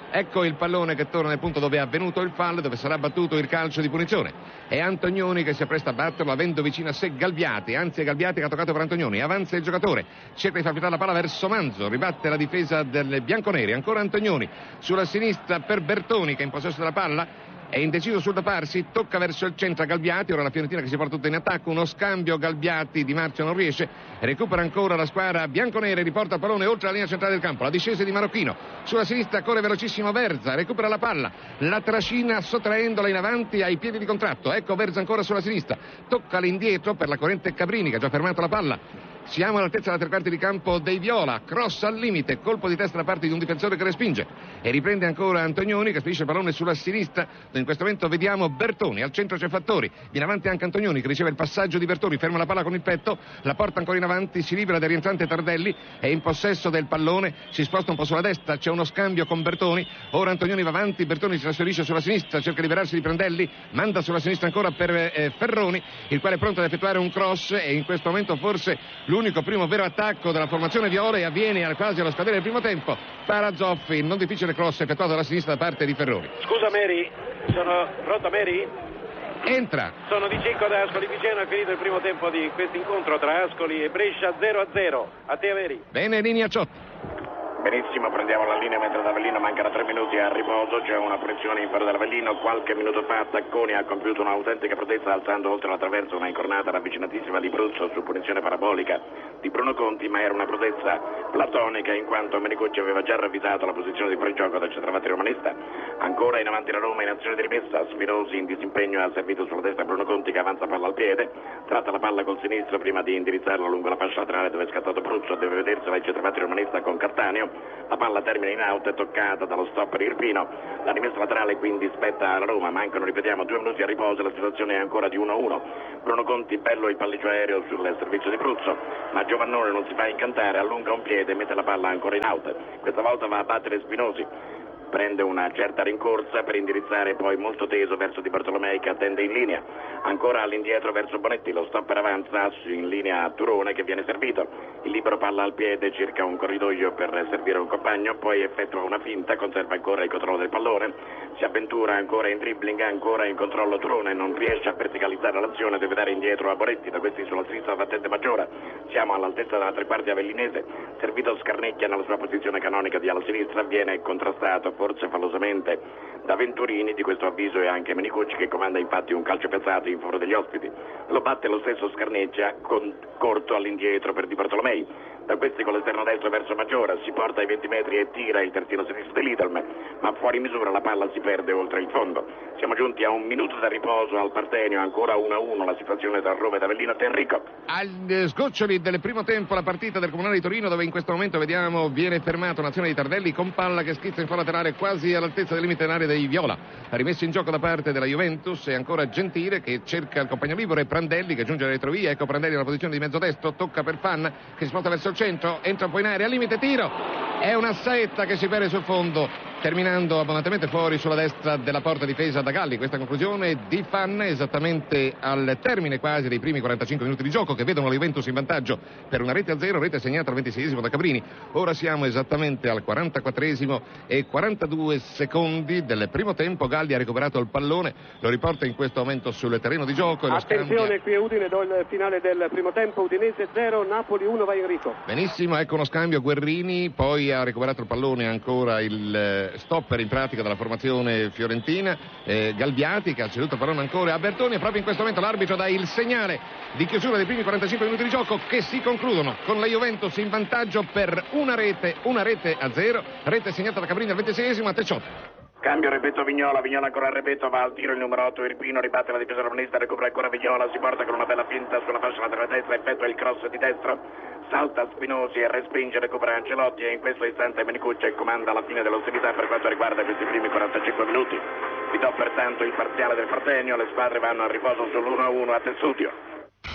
Ecco il pallone che torna nel punto dove è avvenuto il fallo, dove sarà battuto il calcio di punizione. È Antonioni che si appresta a batterlo, avendo vicino a sé Galbiati, anzi è Galbiati che ha toccato per Antonioni. Avanza il giocatore, cerca di far filtrare la palla verso Manzo, ribatte la difesa del bianconeri. Ancora Antonioni sulla sinistra per Bertoni che è in possesso della palla. È indeciso sul da farsi, tocca verso il centro a Galbiati, ora la Fiorentina che si porta tutta in attacco, uno scambio, Galbiati, Di Marzio non riesce, recupera ancora la squadra bianconera e riporta il pallone oltre la linea centrale del campo, la discesa di Marocchino, sulla sinistra corre velocissimo Verza, recupera la palla, la trascina sottraendola in avanti ai piedi di contratto, ecco Verza ancora sulla sinistra, tocca all'indietro per la corrente Cabrini che ha già fermato la palla. Siamo all'altezza della tre quarti di campo dei Viola, cross al limite, colpo di testa da parte di un difensore che respinge e riprende ancora Antonioni che spedisce il pallone sulla sinistra, dove in questo momento vediamo Bertoni, al centro c'è Fattori, viene avanti anche Antonioni che riceve il passaggio di Bertoni, ferma la palla con il petto, la porta ancora in avanti, si libera del rientrante Tardelli, è in possesso del pallone, si sposta un po' sulla destra, c'è uno scambio con Bertoni, ora Antonioni va avanti, Bertoni si trasferisce sulla sinistra, cerca di liberarsi di Prandelli, manda sulla sinistra ancora per eh, Ferroni, il quale è pronto ad effettuare un cross e in questo momento forse l'unico primo vero attacco della formazione viola e avviene quasi allo scadere del primo tempo. Parazoffi, non difficile cross effettuato dalla sinistra da parte di Ferroni. Scusa Mary, sono pronto Mary? Entra. Sono di Cicco da Ascoli Piceno, è finito il primo tempo di questo incontro tra Ascoli e Brescia zero a zero. A te Mary. Bene, linea Ciotti. Benissimo, prendiamo la linea mentre da Avellino mancano tre minuti a riposo, c'è una punizione in favore dell'Avellino, qualche minuto fa Tacconi ha compiuto un'autentica prodezza alzando oltre la traversa una incornata ravvicinatissima di Bruzzo su punizione parabolica di Bruno Conti, ma era una prodezza platonica in quanto Menicucci aveva già ravvisato la posizione di fuorigioco del centravanti romanista. Ancora in avanti la Roma in azione di rimessa, Spinosi in disimpegno ha servito sulla destra Bruno Conti che avanza palla al piede, tratta la palla col sinistro prima di indirizzarla lungo la fascia laterale dove è scattato Bruzzo, deve vedersela il centravanti romanista con Cattaneo. La palla termina in out, è toccata dallo stopper Irpino, la rimessa laterale quindi spetta alla Roma, mancano ripetiamo due minuti a riposo, la situazione è ancora di uno a uno. Bruno Conti bello il palleggio aereo sul servizio di Bruzzo, ma Giovannone non si fa incantare, allunga un piede e mette la palla ancora in out, questa volta va a battere Spinosi. Prende una certa rincorsa per indirizzare poi molto teso verso Di Bartolomei che attende in linea, ancora all'indietro verso Bonetti, lo stopper avanza in linea a Turone che viene servito, il libero palla al piede circa un corridoio per servire un compagno, poi effettua una finta, conserva ancora il controllo del pallone, si avventura ancora in dribbling, ancora in controllo Turone, non riesce a verticalizzare l'azione, deve dare indietro a Bonetti, da questi sulla sinistra battente Maggiora, siamo all'altezza della tre quarti avellinese, servito Scarnecchia nella sua posizione canonica di alla sinistra, viene contrastato forse fallosamente da Venturini, di questo avviso è anche Menicucci che comanda infatti un calcio piazzato in favore degli ospiti, lo batte lo stesso Scarnecchia con corto all'indietro per Di Bartolomei, da questi con l'esterno destro verso Maggiora, si porta ai venti metri e tira il terzino sinistro di Lidl, ma fuori misura la palla si perde oltre il fondo. Siamo giunti a un minuto da riposo al Partenio, ancora uno a uno la situazione tra Roma ed Avellino. Enrico. Agli sgoccioli del primo tempo la partita del Comunale di Torino, dove in questo momento vediamo viene fermato un'azione di Tardelli con palla che schizza in foro laterale quasi all'altezza del limite dell'area dei Viola, rimesso in gioco da parte della Juventus e ancora Gentile che cerca il compagno libero e Prandelli che giunge alla retrovia, ecco Prandelli nella posizione di mezzo destro, tocca per Fan che si sposta verso il centro, entra un po' in area, al limite tiro, è una saetta che si perde sul fondo, terminando abbondantemente fuori sulla destra della porta difesa da Galli. Questa conclusione di Fan esattamente al termine quasi dei primi quarantacinque minuti di gioco che vedono la Juventus in vantaggio per una rete a zero, rete segnata al ventiseiesimo da Cabrini. Ora siamo esattamente al quarantaquattresimo e quarantadue secondi del primo tempo. Galli ha recuperato il pallone, lo riporta in questo momento sul terreno di gioco e lo attenzione scambia. Qui a Udine, do il finale del primo tempo, Udinese zero, Napoli uno, vai Enrico. Benissimo, ecco uno scambio, Guerrini poi ha recuperato il pallone ancora il stopper in pratica della formazione fiorentina, eh, Galbiati che ha ceduto il pallone ancora a Bertoni e proprio in questo momento l'arbitro dà il segnale di chiusura dei primi quarantacinque minuti di gioco che si concludono con la Juventus in vantaggio per una rete, una rete a zero, rete segnata da Cabrini al ventiseiesimo a Tecciotto. Cambio, Repetto, Vignola, Vignola ancora a Repetto, va al tiro il numero otto Irpino, ribatte la difesa romanista, recupera ancora Vignola, si porta con una bella finta sulla fascia laterale destra, effettua il cross di destro, salta Spinosi e respinge, recupera Ancelotti e in questo istante Menicucci comanda la fine dell'ostilità per quanto riguarda questi primi quarantacinque minuti. Vi do pertanto il parziale del Partenio, le squadre vanno a riposo sull'uno a uno a Tessudio.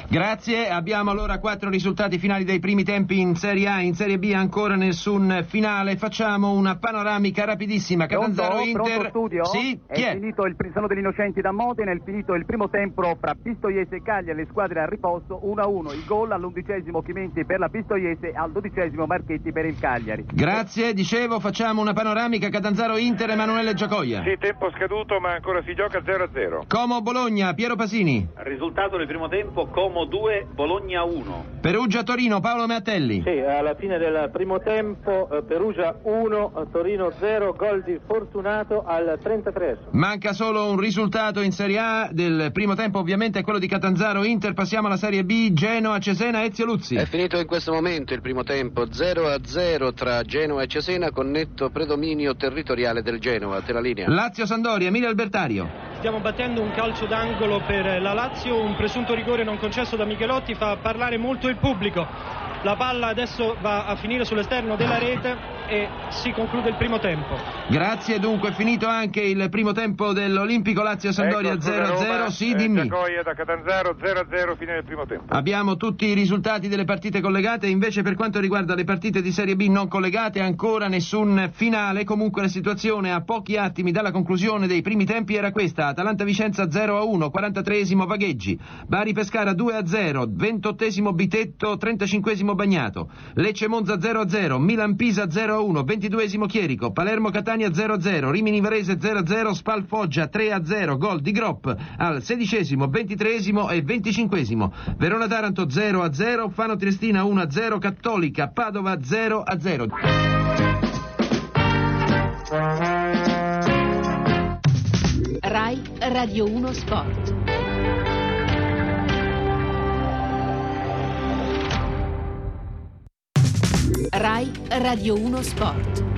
Grazie, abbiamo allora quattro risultati finali dei primi tempi in Serie A, in Serie B ancora nessun finale. Facciamo una panoramica rapidissima. Catanzaro Pronto? Inter. Pronto studio? Sì, chi è? è? Finito il sono degli Innocenti da Modena, è finito il primo tempo fra Pistoiese e Cagliari, le squadre al riposto uno a uno. Il gol all'undicesimo Chimenti per la Pistoiese, al dodicesimo Marchetti per il Cagliari. Grazie, dicevo, facciamo una panoramica. Catanzaro Inter, Emanuele Giacoia. Sì, tempo scaduto, ma ancora si gioca zero a zero. Como Bologna, Piero Pasini. Risultato del primo tempo, Como due, Bologna uno. Perugia Torino, Paolo Meatelli. Sì, alla fine del primo tempo eh, Perugia uno, Torino zero, gol di Fortunato al trentatreesimo. Manca solo un risultato in Serie A del primo tempo, ovviamente è quello di Catanzaro Inter. Passiamo alla Serie B, Genoa Cesena, Ezio Luzzi. È finito in questo momento il primo tempo, zero a zero tra Genoa e Cesena, con netto predominio territoriale del Genoa. Te la linea. Lazio Sampdoria, Emilio Albertario. Stiamo battendo un calcio d'angolo per la Lazio, un presunto rigore non concesso da Michelotti fa parlare molto il pubblico. La palla adesso va a finire sull'esterno della rete e si conclude il primo tempo. Grazie, dunque è finito anche il primo tempo dell'Olimpico Lazio Sampdoria ecco, zero a zero. Roma, Sì, eh, dimmi. Giacoia da Catanzaro zero a zero, fine del primo tempo. Abbiamo tutti i risultati delle partite collegate, invece per quanto riguarda le partite di Serie B non collegate ancora nessun finale. Comunque la situazione a pochi attimi dalla conclusione dei primi tempi era questa: Atalanta Vicenza zero a uno, quarantatreesimo Vagheggi, Bari Pescara due a zero, ventottesimo Bitetto, trentacinquesimo Bagnato, Lecce Monza zero a zero, Milan Pisa zero a uno, ventiduesimo Chierico, Palermo Catania zero a zero, Rimini Varese zero a zero, Spal Foggia tre a zero, gol di Gropp al sedicesimo, ventitreesimo e venticinquesimo, Verona Taranto zero a zero, Fano Triestina uno a zero, Cattolica Padova zero a zero. Rai Radio uno Sport. Rai Radio uno Sport.